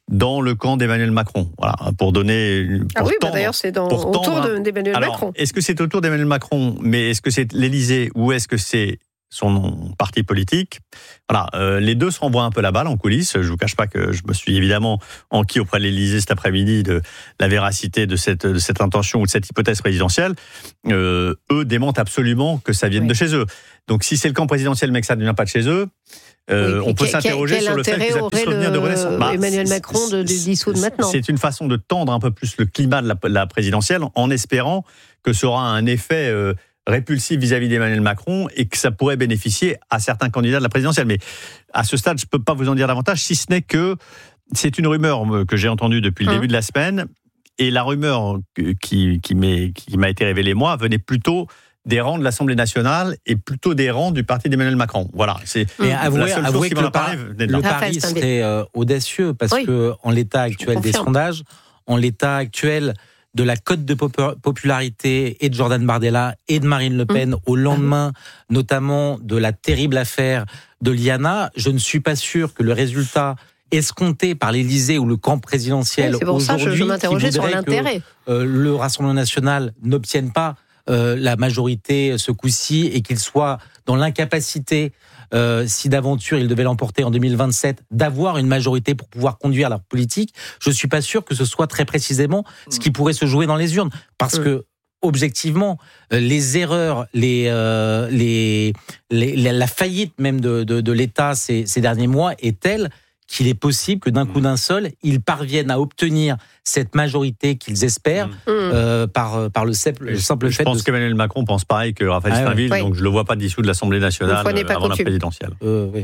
dans le camp d'Emmanuel Macron. Voilà, pour donner. Ah pour oui, bah tendre, d'ailleurs, c'est dans, pour tendre, autour de, d'Emmanuel alors, Macron. Est-ce que c'est autour d'Emmanuel Macron, mais est-ce que c'est l'Élysée ou est-ce que c'est son parti politique? Voilà, euh, les deux se renvoient un peu la balle en coulisses. Je vous cache pas que je me suis évidemment enquis auprès de l'Élysée cet après-midi de la véracité de cette, de cette intention ou de cette hypothèse présidentielle. Euh, eux démentent absolument que ça vienne oui. de chez eux. Donc si c'est le camp présidentiel mais que ça ne vient pas de chez eux, Euh, oui, on peut quel, s'interroger quel sur le fait qu'ils puissent revenir de renaissance. Bah, Emmanuel Macron de, de dissoudre maintenant. C'est une façon de tendre un peu plus le climat de la, la présidentielle en espérant que ça aura un effet euh, répulsif vis-à-vis d'Emmanuel Macron et que ça pourrait bénéficier à certains candidats de la présidentielle. Mais à ce stade, je ne peux pas vous en dire davantage, si ce n'est que c'est une rumeur que j'ai entendue depuis le hum. début de la semaine. Et la rumeur qui, qui, m'est, qui m'a été révélée, moi, venait plutôt des rangs de l'Assemblée nationale et plutôt des rangs du parti d'Emmanuel Macron. Voilà, c'est Mais avouez, la seule avouez que le, par, le pari serait euh, audacieux parce oui. que en l'état actuel des sondages, en l'état actuel de la cote de popularité et de Jordan Bardella et de Marine Le Pen mmh. au lendemain, notamment de la terrible affaire de Liana, je ne suis pas sûr que le résultat escompté par l'Élysée ou le camp présidentiel oui, c'est pour aujourd'hui, ça que je, je m'interrogeais sur l'intérêt. Que, euh, le Rassemblement national n'obtienne pas Euh, la majorité ce coup-ci et qu'il soit dans l'incapacité, euh, si d'aventure il devait l'emporter en deux mille vingt-sept, d'avoir une majorité pour pouvoir conduire la politique, je ne suis pas sûr que ce soit très précisément ce qui pourrait se jouer dans les urnes. Parce mmh. que, objectivement, les erreurs, les, euh, les, les, la faillite même de, de, de l'État ces, ces derniers mois est telle qu'il est possible que d'un coup d'un seul, ils parviennent à obtenir cette majorité qu'ils espèrent mmh. euh, par, par le simple, le simple je fait de... Je pense de... qu'Emmanuel Macron pense pareil que Raphaël ah, Steinville, ouais. donc je ne le vois pas dissoudre l'Assemblée nationale avant la présidentielle. Euh, oui.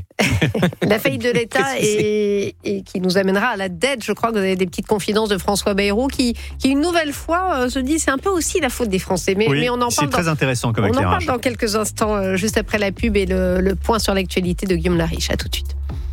La faillite de l'État et, et qui nous amènera à la dette. Je crois que vous avez des petites confidences de François Bayrou qui, qui une nouvelle fois, euh, se dit c'est un peu aussi la faute des Français. Mais, oui, mais on en parle c'est très dans, intéressant comme on éclairage. en parle dans quelques instants, euh, juste après la pub et le, le point sur l'actualité de Guillaume Lariche. À tout de suite.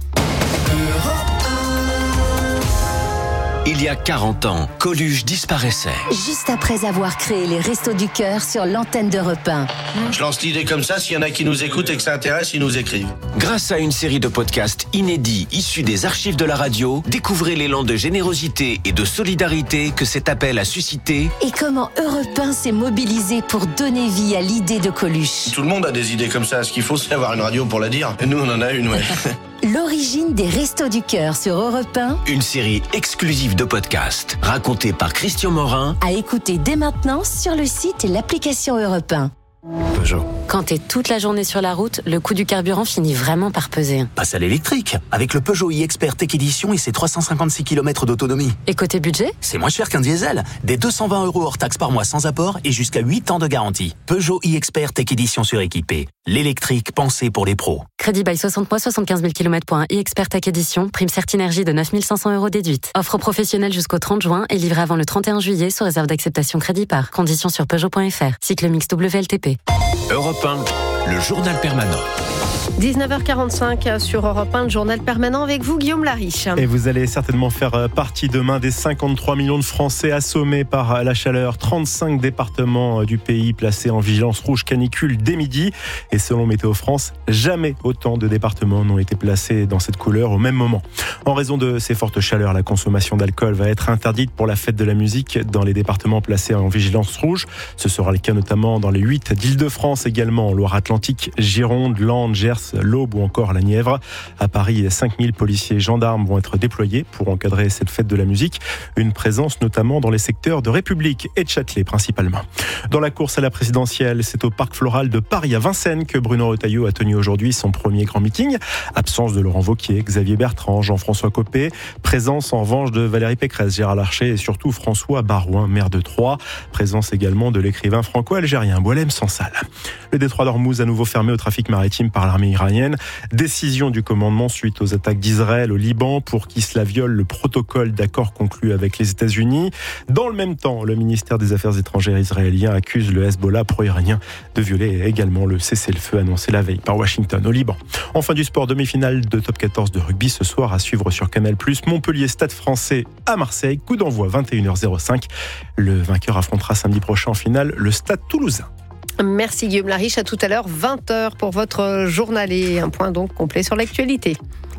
Il y a quarante ans, Coluche disparaissait. Juste après avoir créé les Restos du Cœur sur l'antenne d'Europe un. Je lance l'idée comme ça, s'il y en a qui nous écoutent et que ça intéresse, ils nous écrivent. Grâce à une série de podcasts inédits issus des archives de la radio, découvrez l'élan de générosité et de solidarité que cet appel a suscité. Et comment Europe un s'est mobilisé pour donner vie à l'idée de Coluche. Tout le monde a des idées comme ça. Ce qu'il faut, c'est avoir une radio pour la dire. Et nous, on en a une, ouais. L'origine des Restos du Cœur sur Europe un. Une série exclusive de podcasts racontée par Christian Morin. À écouter dès maintenant sur le site et l'application Europe un. Peugeot. Quand t'es toute la journée sur la route, le coût du carburant finit vraiment par peser. Passe à l'électrique, avec le Peugeot e-Expert Tech Edition et ses trois cent cinquante-six kilomètres d'autonomie. Et côté budget ? C'est moins cher qu'un diesel. Des deux cent vingt euros hors taxe par mois sans apport et jusqu'à huit ans de garantie. Peugeot e-Expert Tech Edition suréquipé. L'électrique pensé pour les pros. Crédit bail soixante mois, soixante-quinze mille kilomètres pour un e-Expert Tech Edition. Prime Certinergie de neuf mille cinq cents euros déduite. Offre professionnelle jusqu'au trente juin et livrée avant le trente et un juillet sous réserve d'acceptation crédit par. Conditions sur Peugeot point F R. Cycle mix W L T P. Europe un, le journal permanent. dix-neuf heures quarante-cinq sur Europe un, le journal permanent avec vous, Guillaume Lariche. Et vous allez certainement faire partie demain des cinquante-trois millions de Français assommés par la chaleur. trente-cinq départements du pays placés en vigilance rouge canicule dès midi. Et selon Météo France, jamais autant de départements n'ont été placés dans cette couleur au même moment. En raison de ces fortes chaleurs, la consommation d'alcool va être interdite pour la fête de la musique dans les départements placés en vigilance rouge. Ce sera le cas notamment dans les huit d'Île-de-France, également en Loire-Atlantique, Gironde, Landes, Gers, l'Aube ou encore la Nièvre. À Paris, cinq mille policiers et gendarmes vont être déployés pour encadrer cette fête de la musique. Une présence notamment dans les secteurs de République et de Châtelet principalement. Dans la course à la présidentielle, c'est au Parc Floral de Paris à Vincennes que Bruno Retailleau a tenu aujourd'hui son premier grand meeting. Absence de Laurent Wauquiez, Xavier Bertrand, Jean-François Copé. Présence en revanche de Valérie Pécresse, Gérard Larcher et surtout François Barouin, maire de Troyes. Présence également de l'écrivain franco-algérien Boualem Sansal. Le détroit d'Ormuz à nouveau fermé au trafic maritime par l'armée iranienne. Décision du commandement suite aux attaques d'Israël au Liban pour qui cela viole le protocole d'accord conclu avec les États-Unis. Dans le même temps, le ministère des Affaires étrangères israélien accuse le Hezbollah pro-iranien de violer également le cessez-le-feu annoncé la veille par Washington au Liban. Enfin du sport, demi-finale de top quatorze de rugby ce soir à suivre sur Canal plus. Montpellier Stade Français à Marseille, coup d'envoi vingt et une heures cinq. Le vainqueur affrontera samedi prochain en finale le Stade Toulousain. Merci Guillaume Lariche, à tout à l'heure, vingt heures pour votre journal et un point donc complet sur l'actualité.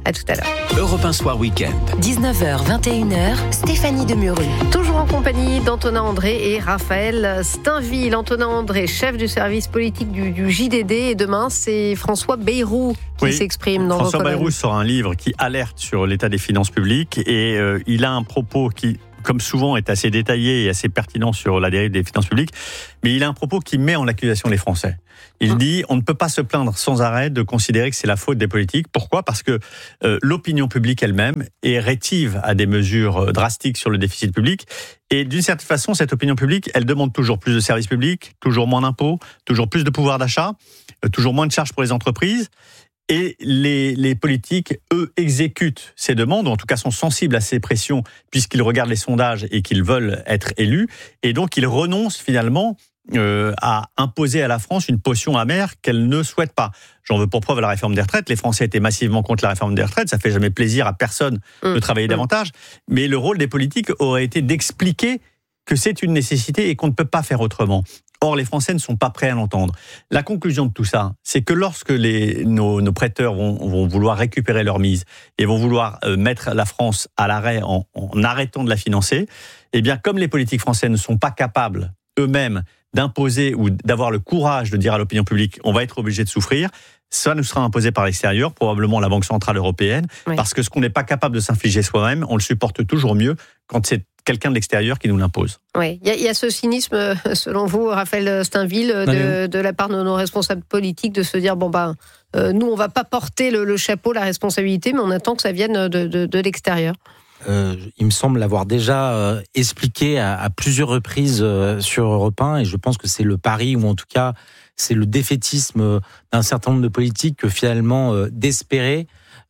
À tout à l'heure. Europe un Soir Week-end. dix-neuf heures, vingt et une heures, Stéphanie Demurru. Toujours en compagnie d'Antonin André et Raphaël Steinville. Antonin André, chef du service politique du, du J D D. Et demain, c'est François Bayrou qui oui. s'exprime dans François vos colonnes. Bayrou sort un livre qui alerte sur l'état des finances publiques et euh, il a un propos qui, comme souvent, est assez détaillé et assez pertinent sur la dérive des finances publiques, mais il a un propos qui met en accusation les Français. Il mmh. dit on ne peut pas se plaindre sans arrêt de considérer que c'est la faute des politiques. Pourquoi ? Parce que euh, l'opinion publique elle-même est rétive à des mesures drastiques sur le déficit public. Et d'une certaine façon, cette opinion publique, elle demande toujours plus de services publics, toujours moins d'impôts, toujours plus de pouvoir d'achat, euh, toujours moins de charges pour les entreprises. Et les, les politiques, eux, exécutent ces demandes, ou en tout cas sont sensibles à ces pressions, puisqu'ils regardent les sondages et qu'ils veulent être élus. Et donc, ils renoncent finalement euh, à imposer à la France une potion amère qu'elle ne souhaite pas. J'en veux pour preuve la réforme des retraites. Les Français étaient massivement contre la réforme des retraites. Ça fait jamais plaisir à personne de travailler mmh. davantage. Mais le rôle des politiques aurait été d'expliquer que c'est une nécessité et qu'on ne peut pas faire autrement. Or, les Français ne sont pas prêts à l'entendre. La conclusion de tout ça, c'est que lorsque les, nos, nos prêteurs vont, vont vouloir récupérer leur mise et vont vouloir euh, mettre la France à l'arrêt en, en arrêtant de la financer, eh bien, comme les politiques français ne sont pas capables eux-mêmes d'imposer ou d'avoir le courage de dire à l'opinion publique on va être obligé de souffrir, ça nous sera imposé par l'extérieur, probablement la Banque Centrale Européenne, oui. parce que ce qu'on n'est pas capable de s'infliger soi-même, on le supporte toujours mieux quand c'est quelqu'un de l'extérieur qui nous l'impose. Oui, il y, y a ce cynisme, selon vous, Raphaël Steinville, de, de la part de nos responsables politiques, de se dire, bon ben, euh, nous, on va pas porter le, le chapeau, la responsabilité, mais on attend que ça vienne de, de, de l'extérieur. Euh, il me semble l'avoir déjà euh, expliqué à, à plusieurs reprises euh, sur Europe un, et je pense que c'est le pari, ou en tout cas, c'est le défaitisme d'un certain nombre de politiques que finalement euh, d'espérer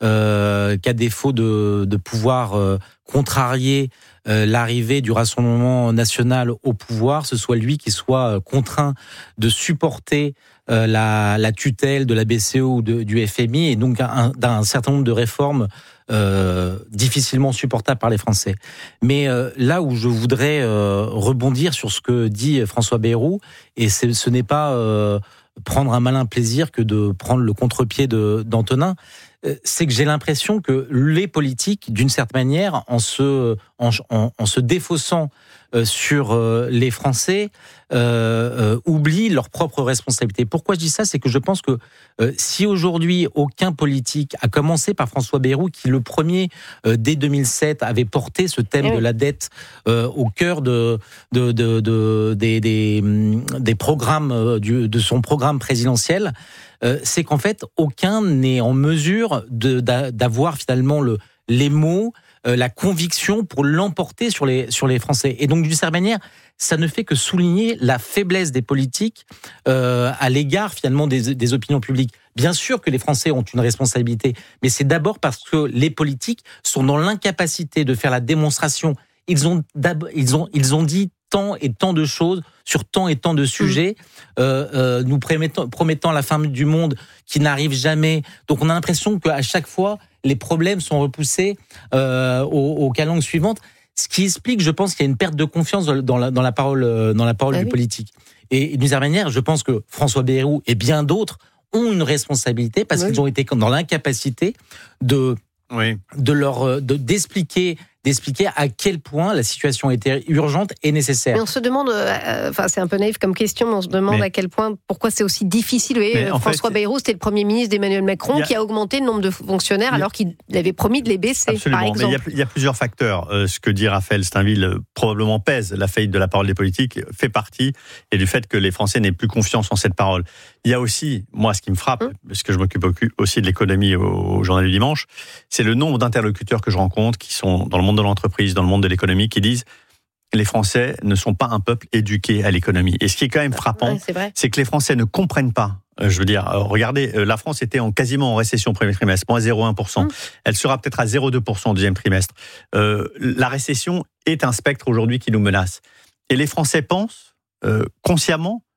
euh, qu'à défaut de, de pouvoir euh, contrarier euh, l'arrivée du Rassemblement national au pouvoir, ce soit lui qui soit contraint de supporter euh, la, la tutelle de la B C E ou de, du F M I, et donc un, d'un certain nombre de réformes Euh, difficilement supportable par les Français. Mais euh, là où je voudrais euh, rebondir sur ce que dit François Bayrou, et c'est, ce n'est pas euh, prendre un malin plaisir que de prendre le contre-pied de, d'Antonin, euh, c'est que j'ai l'impression que les politiques, d'une certaine manière, en se, en, en, en se défaussant euh, sur euh, les Français, euh, euh, oublient leurs propres responsabilités. Pourquoi je dis ça ? C'est que je pense que euh, si aujourd'hui aucun politique, à commencer par François Bayrou, qui le premier, euh, dès deux mille sept, avait porté ce thème oui. de la dette euh, au cœur de, de, de, de, des, des, des programmes, euh, du, de son programme présidentiel, euh, c'est qu'en fait, aucun n'est en mesure de, d'avoir finalement le, les mots, euh, la conviction pour l'emporter sur les, sur les Français. Et donc, d'une certaine manière, ça ne fait que souligner la faiblesse des politiques euh, à l'égard finalement des, des opinions publiques. Bien sûr que les Français ont une responsabilité, mais c'est d'abord parce que les politiques sont dans l'incapacité de faire la démonstration. Ils ont, ils ont, ils ont dit tant et tant de choses sur tant et tant de sujets, mmh. euh, euh, nous promettant, promettant la fin du monde qui n'arrive jamais. Donc on a l'impression qu'à chaque fois, les problèmes sont repoussés euh, aux, aux calendes suivantes. Ce qui explique, je pense, qu'il y a une perte de confiance dans la, dans la parole, dans la parole ah du oui. politique. Et, et d'une certaine manière, je pense que François Bayrou et bien d'autres ont une responsabilité parce oui. qu'ils ont été dans l'incapacité de, oui. de leur, de, d'expliquer, d'expliquer à quel point la situation était urgente et nécessaire. Mais on se demande, euh, enfin c'est un peu naïf comme question, mais on se demande mais, à quel point, pourquoi c'est aussi difficile. Vous voyez, François fait, Bayrou, c'était le Premier ministre d'Emmanuel Macron a, qui a augmenté le nombre de fonctionnaires a, alors qu'il avait promis de les baisser, absolument, par exemple. Mais il y a, il y a plusieurs facteurs. Euh, ce que dit Raphaël Steinville euh, probablement pèse. La faillite de la parole des politiques fait partie, et du fait que les Français n'aient plus confiance en cette parole. Il y a aussi, moi, ce qui me frappe, hum. parce que je m'occupe aussi de l'économie au, au Journal du Dimanche, c'est le nombre d'interlocuteurs que je rencontre qui sont dans le monde de l'entreprise, dans le monde de l'économie, qui disent les Français ne sont pas un peuple éduqué à l'économie. Et ce qui est quand même frappant, ouais, c'est, c'est que les Français ne comprennent pas. Euh, je veux dire, euh, regardez, euh, la France était en, quasiment en récession au premier trimestre, moins zéro virgule un pour cent. Mmh. Elle sera peut-être à zéro virgule deux pour cent au deuxième trimestre. Euh, la récession est un spectre aujourd'hui qui nous menace. Et les Français pensent, euh, consciemment,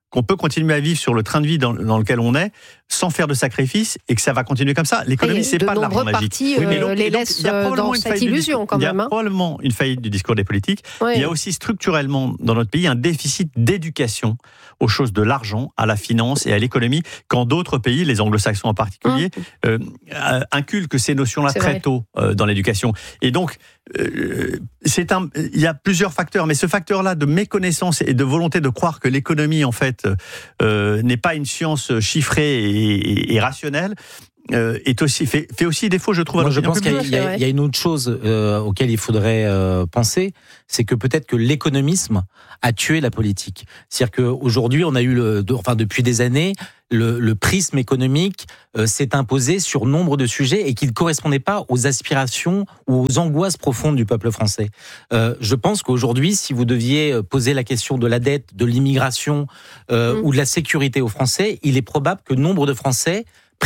qu'on peut continuer à vivre sur le train de vie dans, dans lequel on est, sans faire de sacrifices, et que ça va continuer comme ça. L'économie, c'est pas l'argent magique. Partis, euh, oui, donc, les laissent dans cette illusion, quand même. Il y a hein. probablement une faillite du discours des politiques. Oui. Il y a aussi structurellement, dans notre pays, un déficit d'éducation aux choses de l'argent, à la finance et à l'économie, quand d'autres pays, les anglo-saxons en particulier, mmh. euh, inculquent ces notions-là c'est très vrai. tôt euh, dans l'éducation. Et donc, euh, c'est un, il y a plusieurs facteurs, mais ce facteur-là de méconnaissance et de volonté de croire que l'économie, en fait, euh, n'est pas une science chiffrée et, et, et rationnelle, Euh, est aussi, fait, fait aussi défaut, je trouve. Moi, je pense qu'il y a, il y a une autre chose euh, auquel il faudrait euh, penser, c'est que peut-être que l'économisme a tué la politique. C'est-à-dire qu'aujourd'hui, on a eu, le, de, enfin depuis des années, le, le prisme économique euh, s'est imposé sur nombre de sujets et qu'il ne correspondait pas aux aspirations ou aux angoisses profondes du peuple français. Euh, je pense qu'aujourd'hui, si vous deviez poser la question de la dette, de l'immigration euh, mmh. ou de la sécurité aux Français, il est probable que nombre de Français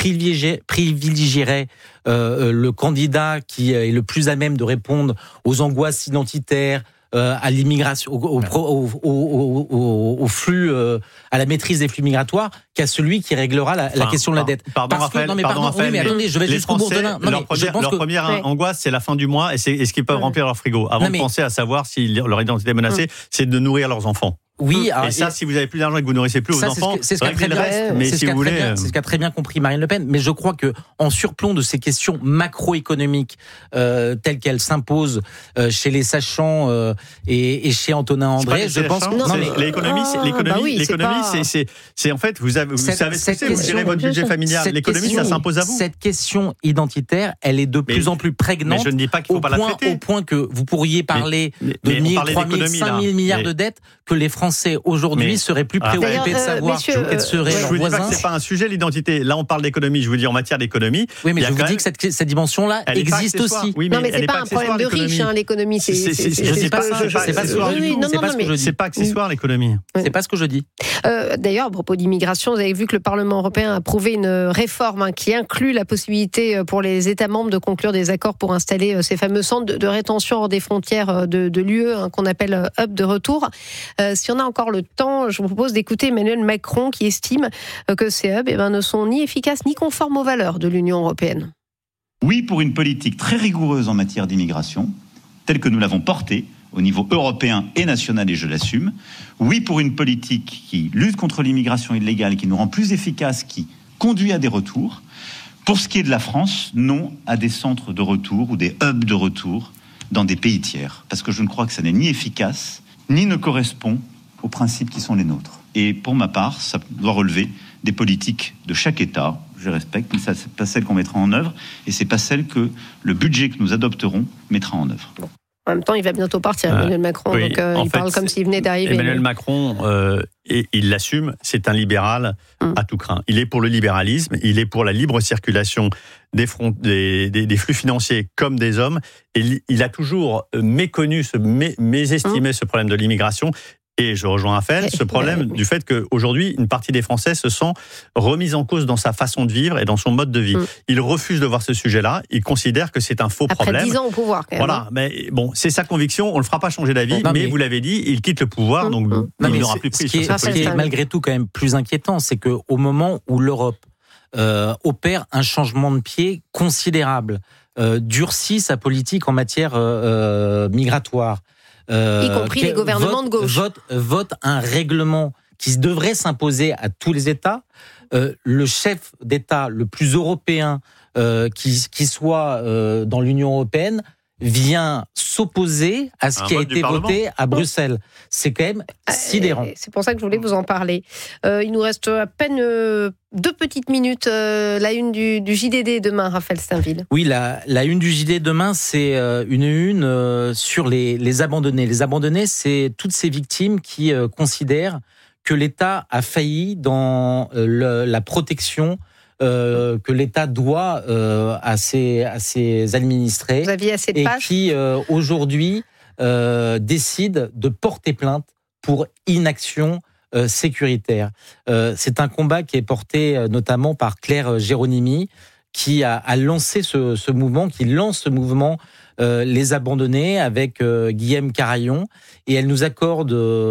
privilégierait euh, le candidat qui est le plus à même de répondre aux angoisses identitaires, euh, à l'immigration, au, au, au, au, au, au flux, euh, à la maîtrise des flux migratoires, qu'à celui qui réglera la, enfin, la question de la dette. Pardon, Parce Raphaël, que, non, mais pardon, pardon, Raphaël, oui, mais attendez, je vais jusqu'au bout. Leur, première, leur que... première angoisse, c'est la fin du mois et c'est est-ce qu'ils peuvent ouais. remplir leur frigo. Avant non, mais... de penser à savoir si leur identité est menacée, mmh. c'est de nourrir leurs enfants. Oui, et ça, et si vous avez plus d'argent et que vous nourrissez plus vos ça, enfants, c'est ce qu'a très, si euh... qu très bien compris Marine Le Pen. Mais je crois que en surplomb de ces questions macroéconomiques euh, telles qu'elles s'imposent euh, chez les sachants euh, et, et chez Antonin André, je pense que non, mais l'économie, ah, l'économie, bah oui, l'économie, c'est, c'est, c'est en fait, vous avez, vous cette, savez ce que c'est, vous gérez votre budget familial. L'économie, question, ça s'impose à vous. Cette question identitaire, elle est de mais, plus en plus prégnante. Mais je ne dis pas qu'il faut pas point, la traiter. Au point que vous pourriez parler mais, de mille, trois mille, cinq mille milliards de dettes que les Français aujourd'hui mais, seraient plus préoccupés de savoir euh, quels seraient leurs voisins. Je ne dis pas que c'est pas un sujet l'identité. Là, on parle d'économie. Je vous dis en matière d'économie. Oui, mais je vous dis que cette, cette dimension-là existe aussi. Oui, mais non, mais c'est pas un problème de riches, l'économie. Je sais pas. C'est pas ce que je dis. C'est pas ce que je dis. C'est pas accessoire l'économie. C'est pas ce que je dis. D'ailleurs, à propos d'immigration, vous avez vu que le Parlement européen a approuvé une réforme qui inclut la possibilité pour les États membres de conclure des accords pour installer ces fameux centres de rétention hors des frontières de, de l'U E, hein, qu'on appelle hub de retour. Euh, si on a encore le temps, je vous propose d'écouter Emmanuel Macron qui estime que ces hubs eh ben, ne sont ni efficaces ni conformes aux valeurs de l'Union européenne. Oui, pour une politique très rigoureuse en matière d'immigration, telle que nous l'avons portée au niveau européen et national, et je l'assume. Oui, pour une politique qui lutte contre l'immigration illégale, qui nous rend plus efficaces, qui conduit à des retours. Pour ce qui est de la France, non à des centres de retour ou des hubs de retour dans des pays tiers, parce que je ne crois que ça n'est ni efficace, ni ne correspond aux principes qui sont les nôtres. Et pour ma part, ça doit relever des politiques de chaque État, je respecte, mais ça, c'est pas celle qu'on mettra en œuvre, et c'est pas celle que le budget que nous adopterons mettra en œuvre. Bon. En même temps, il va bientôt partir, Emmanuel Macron, oui, donc euh, il fait, parle comme s'il venait d'arriver. Emmanuel mais... Macron, euh, et il l'assume, c'est un libéral hum. à tout craint. Il est pour le libéralisme, il est pour la libre circulation des, front, des, des, des flux financiers comme des hommes, et il a toujours méconnu, ce, mé, mésestimé hum. ce problème de l'immigration. Et je rejoins Raphaël, ce problème du fait qu'aujourd'hui, une partie des Français se sent remise en cause dans sa façon de vivre et dans son mode de vie. Mmh. Il refuse de voir ce sujet-là, il considère que c'est un faux Après problème. Après dix ans au pouvoir, quand même. Voilà, mais bon, c'est sa conviction, on ne le fera pas changer d'avis, non, mais, mais vous l'avez dit, il quitte le pouvoir, mmh. donc mmh. Non, il n'aura plus pris sur cette politique. Ce qui est malgré tout quand même plus inquiétant, c'est qu'au moment où l'Europe euh, opère un changement de pied considérable, euh, durcit sa politique en matière euh, migratoire, Euh, y compris les gouvernements vote, de gauche. Vote, vote un règlement qui devrait s'imposer à tous les États. Euh, le chef d'État le plus européen euh, qui, qui soit euh, dans l'Union européenne vient s'opposer à ce un qui a été voté à Bruxelles. C'est quand même sidérant. Euh, c'est pour ça que je voulais vous en parler. Euh, il nous reste à peine euh, deux petites minutes. Euh, la une du, du J D D demain, Raphaël Steinville. Oui, la, la une du J D D demain, c'est euh, une une euh, sur les, les abandonnés. Les abandonnés, c'est toutes ces victimes qui euh, considèrent que l'État a failli dans euh, le, la protection Euh, que l'État doit euh, à, ses, à ses administrés. Vous aviez assez de et pages. qui, euh, aujourd'hui, euh, décide de porter plainte pour inaction euh, sécuritaire. Euh, c'est un combat qui est porté euh, notamment par Claire Géronimi, qui a, a lancé ce, ce mouvement, qui lance ce mouvement euh, Les Abandonnés avec euh, Guillaume Carayon, et elle nous accorde... Euh,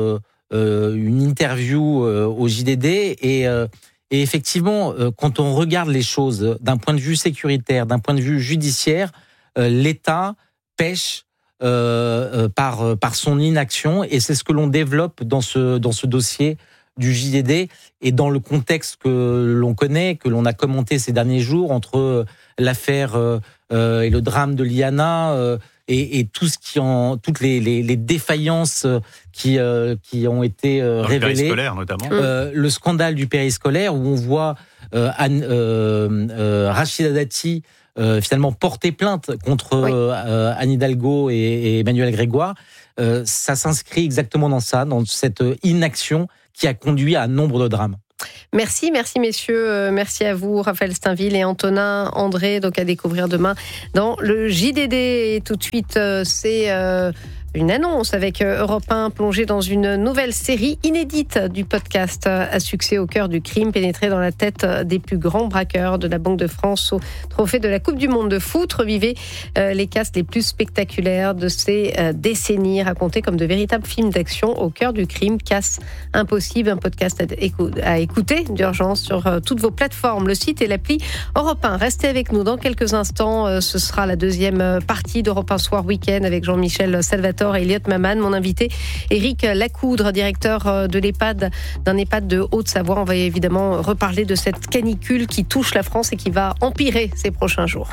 euh, une interview euh, au J D D et, euh, et effectivement, euh, quand on regarde les choses d'un point de vue sécuritaire, d'un point de vue judiciaire, euh, l'État pêche euh, euh, par, par son inaction et c'est ce que l'on développe dans ce, dans ce dossier du J D D et dans le contexte que l'on connaît, que l'on a commenté ces derniers jours entre l'affaire euh, euh, et le drame de Liana euh, et, et tout ce qui en, toutes les, les, les défaillances qui, euh, qui ont été euh, révélées. Le périscolaire notamment. Euh, le scandale du périscolaire où on voit euh, Anne, euh, euh, Rachida Dati euh, finalement porter plainte contre oui. euh, Anne Hidalgo et, et Emmanuel Grégoire. Euh, ça s'inscrit exactement dans ça, dans cette inaction qui a conduit à un nombre de drames. Merci, merci messieurs, merci à vous Raphaël Steinville et Antonin André, donc à découvrir demain dans le J D D. Et tout de suite, c'est euh, une annonce avec Europe un plongé dans une nouvelle série inédite du podcast à succès au cœur du crime, pénétré dans la tête des plus grands braqueurs de la Banque de France au trophée de la Coupe du Monde de foot. Revivez euh, les castes les plus spectaculaires de ces euh, décennies, racontés comme de véritables films d'action au cœur du crime. Casse impossible, un podcast à, écou- à écouter d'urgence sur euh, toutes vos plateformes, le site et l'appli Europe un. Restez avec nous dans quelques instants. Euh, ce sera la deuxième partie d'Europe un Soir Week-end avec Jean-Michel Salvatore et Elliot Maman. Mon invité, Éric Lacoudre, directeur de l'EHPAD, d'un EHPAD de Haute-Savoie. On va évidemment reparler de cette canicule qui touche la France et qui va empirer ces prochains jours.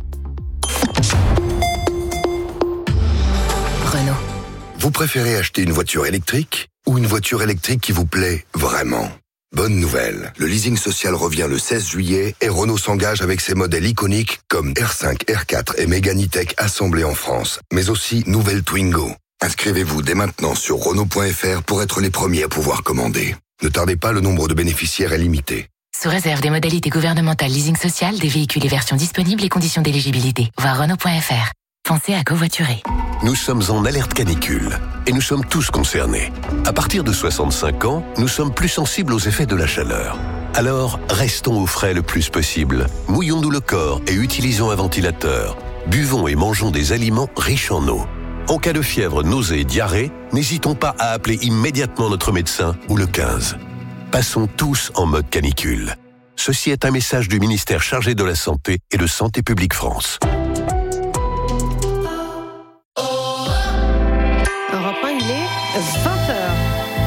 Renault. Vous préférez acheter une voiture électrique ou une voiture électrique qui vous plaît vraiment ? Bonne nouvelle, le leasing social revient le seize juillet et Renault s'engage avec ses modèles iconiques comme R cinq, R quatre et Mégane E-Tech assemblés en France, mais aussi nouvelle Twingo. Inscrivez-vous dès maintenant sur Renault point F R pour être les premiers à pouvoir commander. Ne tardez pas, le nombre de bénéficiaires est limité. Sous réserve des modalités gouvernementales leasing social, des véhicules et versions disponibles et conditions d'éligibilité. Voir Renault point F R. Pensez à covoiturer. Nous sommes en alerte canicule et nous sommes tous concernés. À partir de soixante-cinq ans, nous sommes plus sensibles aux effets de la chaleur. Alors, restons au frais le plus possible. Mouillons-nous le corps et utilisons un ventilateur. Buvons et mangeons des aliments riches en eau. En cas de fièvre, nausée et diarrhée, n'hésitons pas à appeler immédiatement notre médecin ou le quinze. Passons tous en mode canicule. Ceci est un message du ministère chargé de la Santé et de Santé publique France. vingt heures.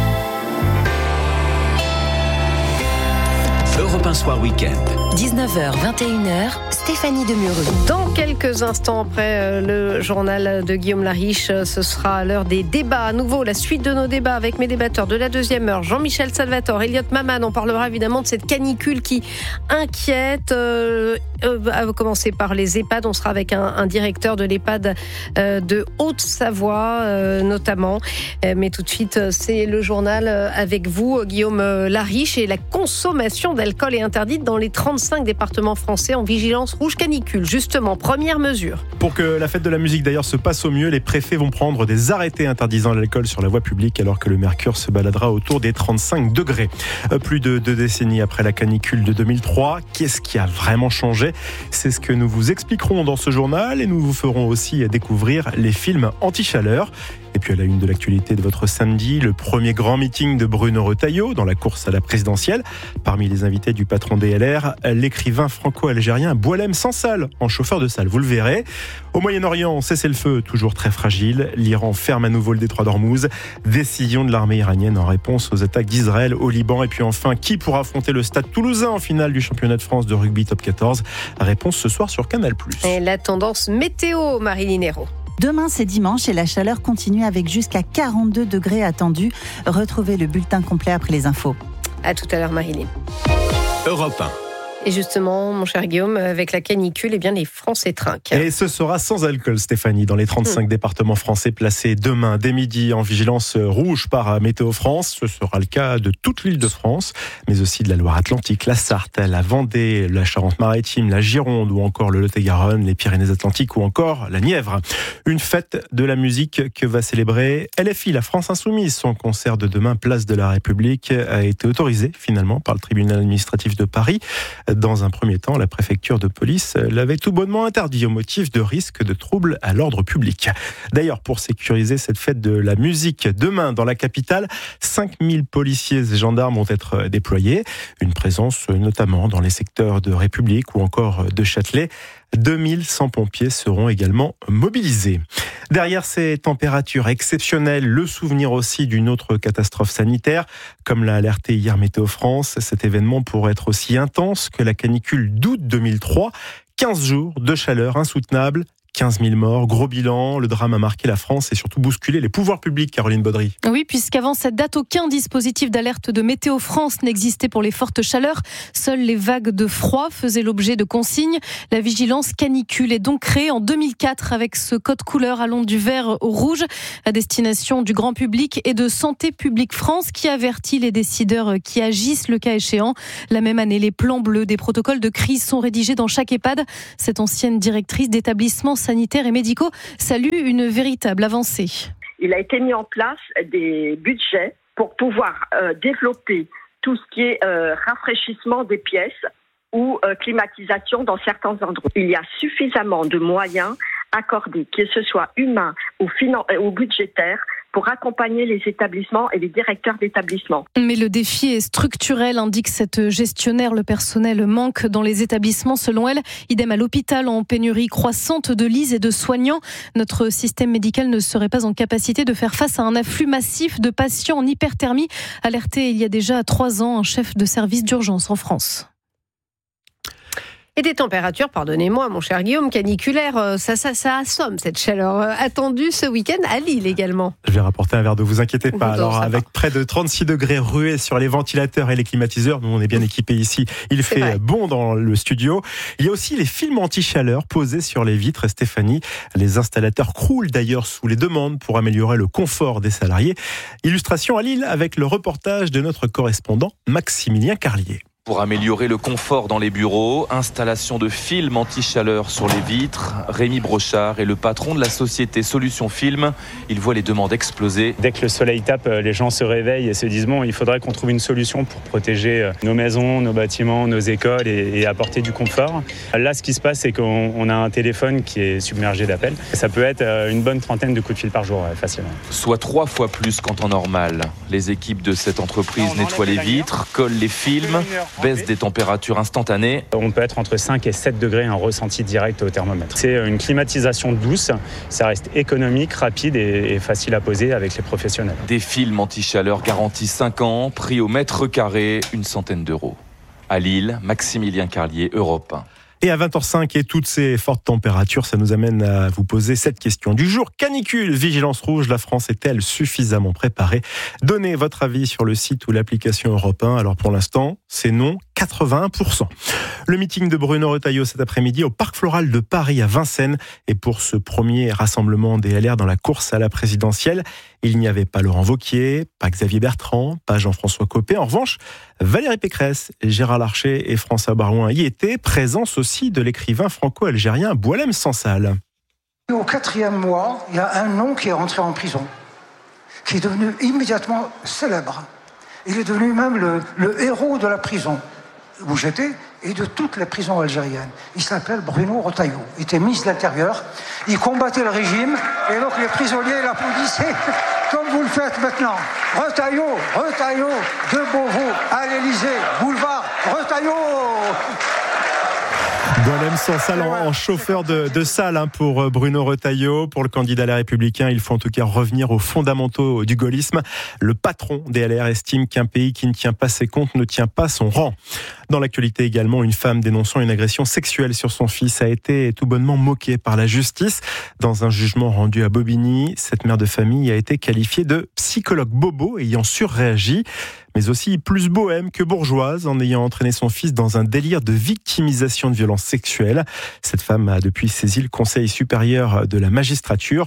Europe un Soir Week-end. dix-neuf heures, vingt et une heures, Stéphanie Demureux. Dans quelques instants après le journal de Guillaume Lariche, ce sera l'heure des débats. À nouveau, la suite de nos débats avec mes débatteurs de la deuxième heure. Jean-Michel Salvatore, Elliot Maman. On parlera évidemment de cette canicule qui inquiète. Euh, euh, à commencer par les EHPAD. On sera avec un, un directeur de l'EHPAD euh, de Haute-Savoie, euh, notamment. Euh, mais tout de suite, c'est le journal avec vous, Guillaume Lariche. Et la consommation d'alcool est interdite dans les trente-cinq départements français en vigilance rouge canicule. Justement, première mesure. Pour que la fête de la musique d'ailleurs se passe au mieux, les préfets vont prendre des arrêtés interdisant l'alcool sur la voie publique alors que le mercure se baladera autour des trente-cinq degrés. Plus de deux décennies après la canicule de deux mille trois, qu'est-ce qui a vraiment changé ? C'est ce que nous vous expliquerons dans ce journal et nous vous ferons aussi découvrir les films anti-chaleur. Et puis à la une de l'actualité de votre samedi, le premier grand meeting de Bruno Retailleau dans la course à la présidentielle. Parmi les invités du patron des L R, l'écrivain franco-algérien Boualem Sansal, en chauffeur de salle, vous le verrez. Au Moyen-Orient, cessez-le-feu toujours très fragile. L'Iran ferme à nouveau le détroit d'Ormuz. Décision de l'armée iranienne en réponse aux attaques d'Israël au Liban. Et puis enfin, qui pourra affronter le Stade Toulousain en finale du championnat de France de rugby top quatorze ? Réponse ce soir sur Canal plus. Et la tendance météo, Marie-Line Hérault. Demain, c'est dimanche et la chaleur continue avec jusqu'à quarante-deux degrés attendus. Retrouvez le bulletin complet après les infos. À tout à l'heure, Marie-Line. Europe un. Et justement, mon cher Guillaume, avec la canicule, eh bien, les Français trinquent. Et ce sera sans alcool, Stéphanie, dans les trente-cinq mmh. départements français placés demain dès midi en vigilance rouge par Météo France. Ce sera le cas de toute l'île de France, mais aussi de la Loire-Atlantique, la Sarthe, la Vendée, la Charente-Maritime, la Gironde ou encore le Lot-et-Garonne, les Pyrénées-Atlantiques ou encore la Nièvre. Une fête de la musique que va célébrer L F I, la France Insoumise. Son concert de demain, place de la République, a été autorisé finalement par le tribunal administratif de Paris. Dans un premier temps, la préfecture de police l'avait tout bonnement interdit au motif de risque de troubles à l'ordre public. D'ailleurs, pour sécuriser cette fête de la musique demain dans la capitale, cinq mille policiers et gendarmes vont être déployés. Une présence notamment dans les secteurs de République ou encore de Châtelet. deux mille cent pompiers seront également mobilisés. Derrière ces températures exceptionnelles, le souvenir aussi d'une autre catastrophe sanitaire. Comme l'a alerté hier Météo France, cet événement pourrait être aussi intense que la canicule d'août deux mille trois. quinze jours de chaleur insoutenable. quinze mille morts, gros bilan. Le drame a marqué la France et surtout bousculé les pouvoirs publics, Caroline Baudry. Oui, puisqu'avant cette date, aucun dispositif d'alerte de Météo France n'existait pour les fortes chaleurs. Seules les vagues de froid faisaient l'objet de consignes. La vigilance canicule est donc créée en deux mille quatre avec ce code couleur allant du vert au rouge à destination du grand public et de Santé publique France qui avertit les décideurs qui agissent le cas échéant. La même année, les plans bleus des protocoles de crise sont rédigés dans chaque EHPAD. Cette ancienne directrice d'établissement sanitaires et médicaux salue une véritable avancée. Il a été mis en place des budgets pour pouvoir euh, développer tout ce qui est euh, rafraîchissement des pièces ou euh, climatisation dans certains endroits. Il y a suffisamment de moyens accordés, que ce soit humains ou, finan- ou budgétaires, pour accompagner les établissements et les directeurs d'établissements. Mais le défi est structurel, indique cette gestionnaire. Le personnel manque dans les établissements, selon elle. Idem à l'hôpital, en pénurie croissante de lits et de soignants. Notre système médical ne serait pas en capacité de faire face à un afflux massif de patients en hyperthermie, alerté il y a déjà trois ans un chef de service d'urgence en France. Et des températures, pardonnez-moi mon cher Guillaume, caniculaires, ça, ça, ça assomme cette chaleur attendue ce week-end à Lille également. Je vais rapporter un verre d'eau, vous inquiétez pas. Alors avec près de trente-six degrés rués sur les ventilateurs et les climatiseurs, nous on est bien équipés ici, il fait vrai. Bon dans le studio. Il y a aussi les films anti-chaleur posés sur les vitres, Stéphanie. Les installateurs croulent d'ailleurs sous les demandes pour améliorer le confort des salariés. Illustration à Lille avec le reportage de notre correspondant Maximilien Carlier. Pour améliorer le confort dans les bureaux, installation de films anti-chaleur sur les vitres. Rémi Brochard est le patron de la société Solutions Film. Il voit les demandes exploser. Dès que le soleil tape, les gens se réveillent et se disent bon, il faudrait qu'on trouve une solution pour protéger nos maisons, nos bâtiments, nos écoles et, et apporter du confort. Là, ce qui se passe, c'est qu'on on a un téléphone qui est submergé d'appels. Ça peut être une bonne trentaine de coups de fil par jour, facilement. Soit trois fois plus qu'en temps normal. Les équipes de cette entreprise nettoient les vitres, collent les films. Baisse des températures instantanées. On peut être entre cinq et sept degrés en ressenti direct au thermomètre. C'est une climatisation douce, ça reste économique, rapide et, et facile à poser avec les professionnels. Des films anti-chaleur garantis cinq ans, prix au mètre carré, une centaine d'euros. À Lille, Maximilien Carlier, Europe un. Et à vingt heures cinq et toutes ces fortes températures, ça nous amène à vous poser cette question du jour. Canicule, vigilance rouge, la France est-elle suffisamment préparée ? Donnez votre avis sur le site ou l'application Europe un. Alors pour l'instant, c'est non, quatre-vingt-un pour cent. Le meeting de Bruno Retailleau cet après-midi au Parc Floral de Paris à Vincennes. Et pour ce premier rassemblement des L R dans la course à la présidentielle, il n'y avait pas Laurent Wauquiez, pas Xavier Bertrand, pas Jean-François Copé. En revanche, Valérie Pécresse, Gérard Larcher et François Barouin y étaient, présence aussi de l'écrivain franco-algérien Boualem Sansal. Au quatrième mois, il y a un nom qui est rentré en prison, qui est devenu immédiatement célèbre. Il est devenu même le, le héros de la prison où j'étais et de toutes les prisons algériennes. Il s'appelle Bruno Retailleau. Il était ministre de l'Intérieur. Il combattait le régime et donc les prisonniers l'applaudissaient comme vous le faites maintenant. Retailleau, Retailleau, de Beauvau à l'Élysée, boulevard Retailleau. Boualem Sansal en, en chauffeur de, de salle hein, pour Bruno Retailleau. Pour le candidat Les Républicains, il faut en tout cas revenir aux fondamentaux du gaullisme. Le patron des L R estime qu'un pays qui ne tient pas ses comptes ne tient pas son rang. Dans l'actualité également, une femme dénonçant une agression sexuelle sur son fils a été tout bonnement moquée par la justice. Dans un jugement rendu à Bobigny, cette mère de famille a été qualifiée de psychologue bobo ayant surréagi, mais aussi plus bohème que bourgeoise en ayant entraîné son fils dans un délire de victimisation de violences sexuelles. Cette femme a depuis saisi le Conseil supérieur de la magistrature.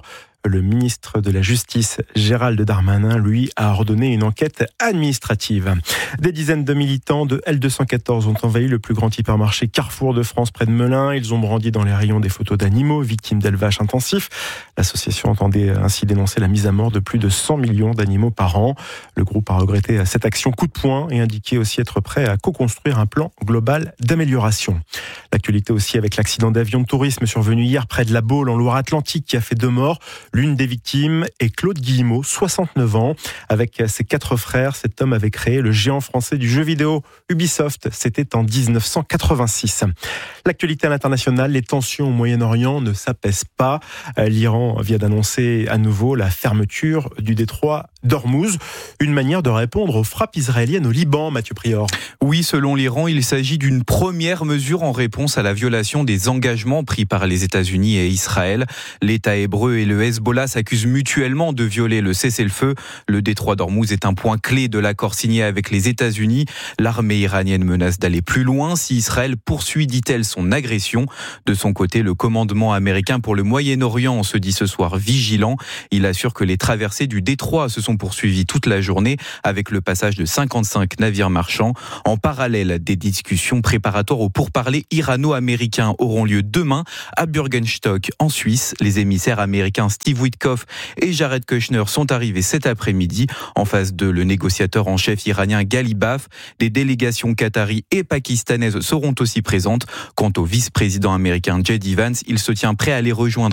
Le ministre de la Justice, Gérald Darmanin, lui, a ordonné une enquête administrative. Des dizaines de militants de L deux cent quatorze ont envahi le plus grand hypermarché Carrefour de France près de Melun. Ils ont brandi dans les rayons des photos d'animaux victimes d'élevage intensif. L'association entendait ainsi dénoncer la mise à mort de plus de cent millions d'animaux par an. Le groupe a regretté cette action coup de poing et indiqué aussi être prêt à co-construire un plan global d'amélioration. L'actualité aussi avec l'accident d'avion de tourisme survenu hier près de La Baule en Loire-Atlantique qui a fait deux morts. L'une des victimes est Claude Guillemot, soixante-neuf ans. Avec ses quatre frères, cet homme avait créé le géant français du jeu vidéo Ubisoft. C'était en dix-neuf cent quatre-vingt-six. L'actualité à l'international, les tensions au Moyen-Orient ne s'apaisent pas. L'Iran vient d'annoncer à nouveau la fermeture du détroit d'Ormuz. Une manière de répondre aux frappes israéliennes au Liban, Mathieu Prior. Oui, selon l'Iran, il s'agit d'une première mesure en réponse à la violation des engagements pris par les États-Unis et Israël. L'État hébreu et le Hezbollah s'accusent mutuellement de violer le cessez-le-feu. Le détroit d'Ormuz est un point clé de l'accord signé avec les États-Unis. L'armée iranienne menace d'aller plus loin si Israël poursuit, dit-elle, son agression. De son côté, le commandement américain pour le Moyen-Orient se dit ce soir vigilant. Il assure que les traversées du détroit se sont poursuivies toute la journée avec le passage de cinquante-cinq navires marchands. En parallèle, des discussions préparatoires aux pourparlers irano-américains auront lieu demain à Bürgenstock en Suisse. Les émissaires américains Steve Witkoff et Jared Kushner sont arrivés cet après-midi. En face d'eux, le négociateur en chef iranien Ghalibaf. Des délégations qataries et pakistanaises seront aussi présentes. Quant au vice-président américain J D Vance, il se tient prêt à les rejoindre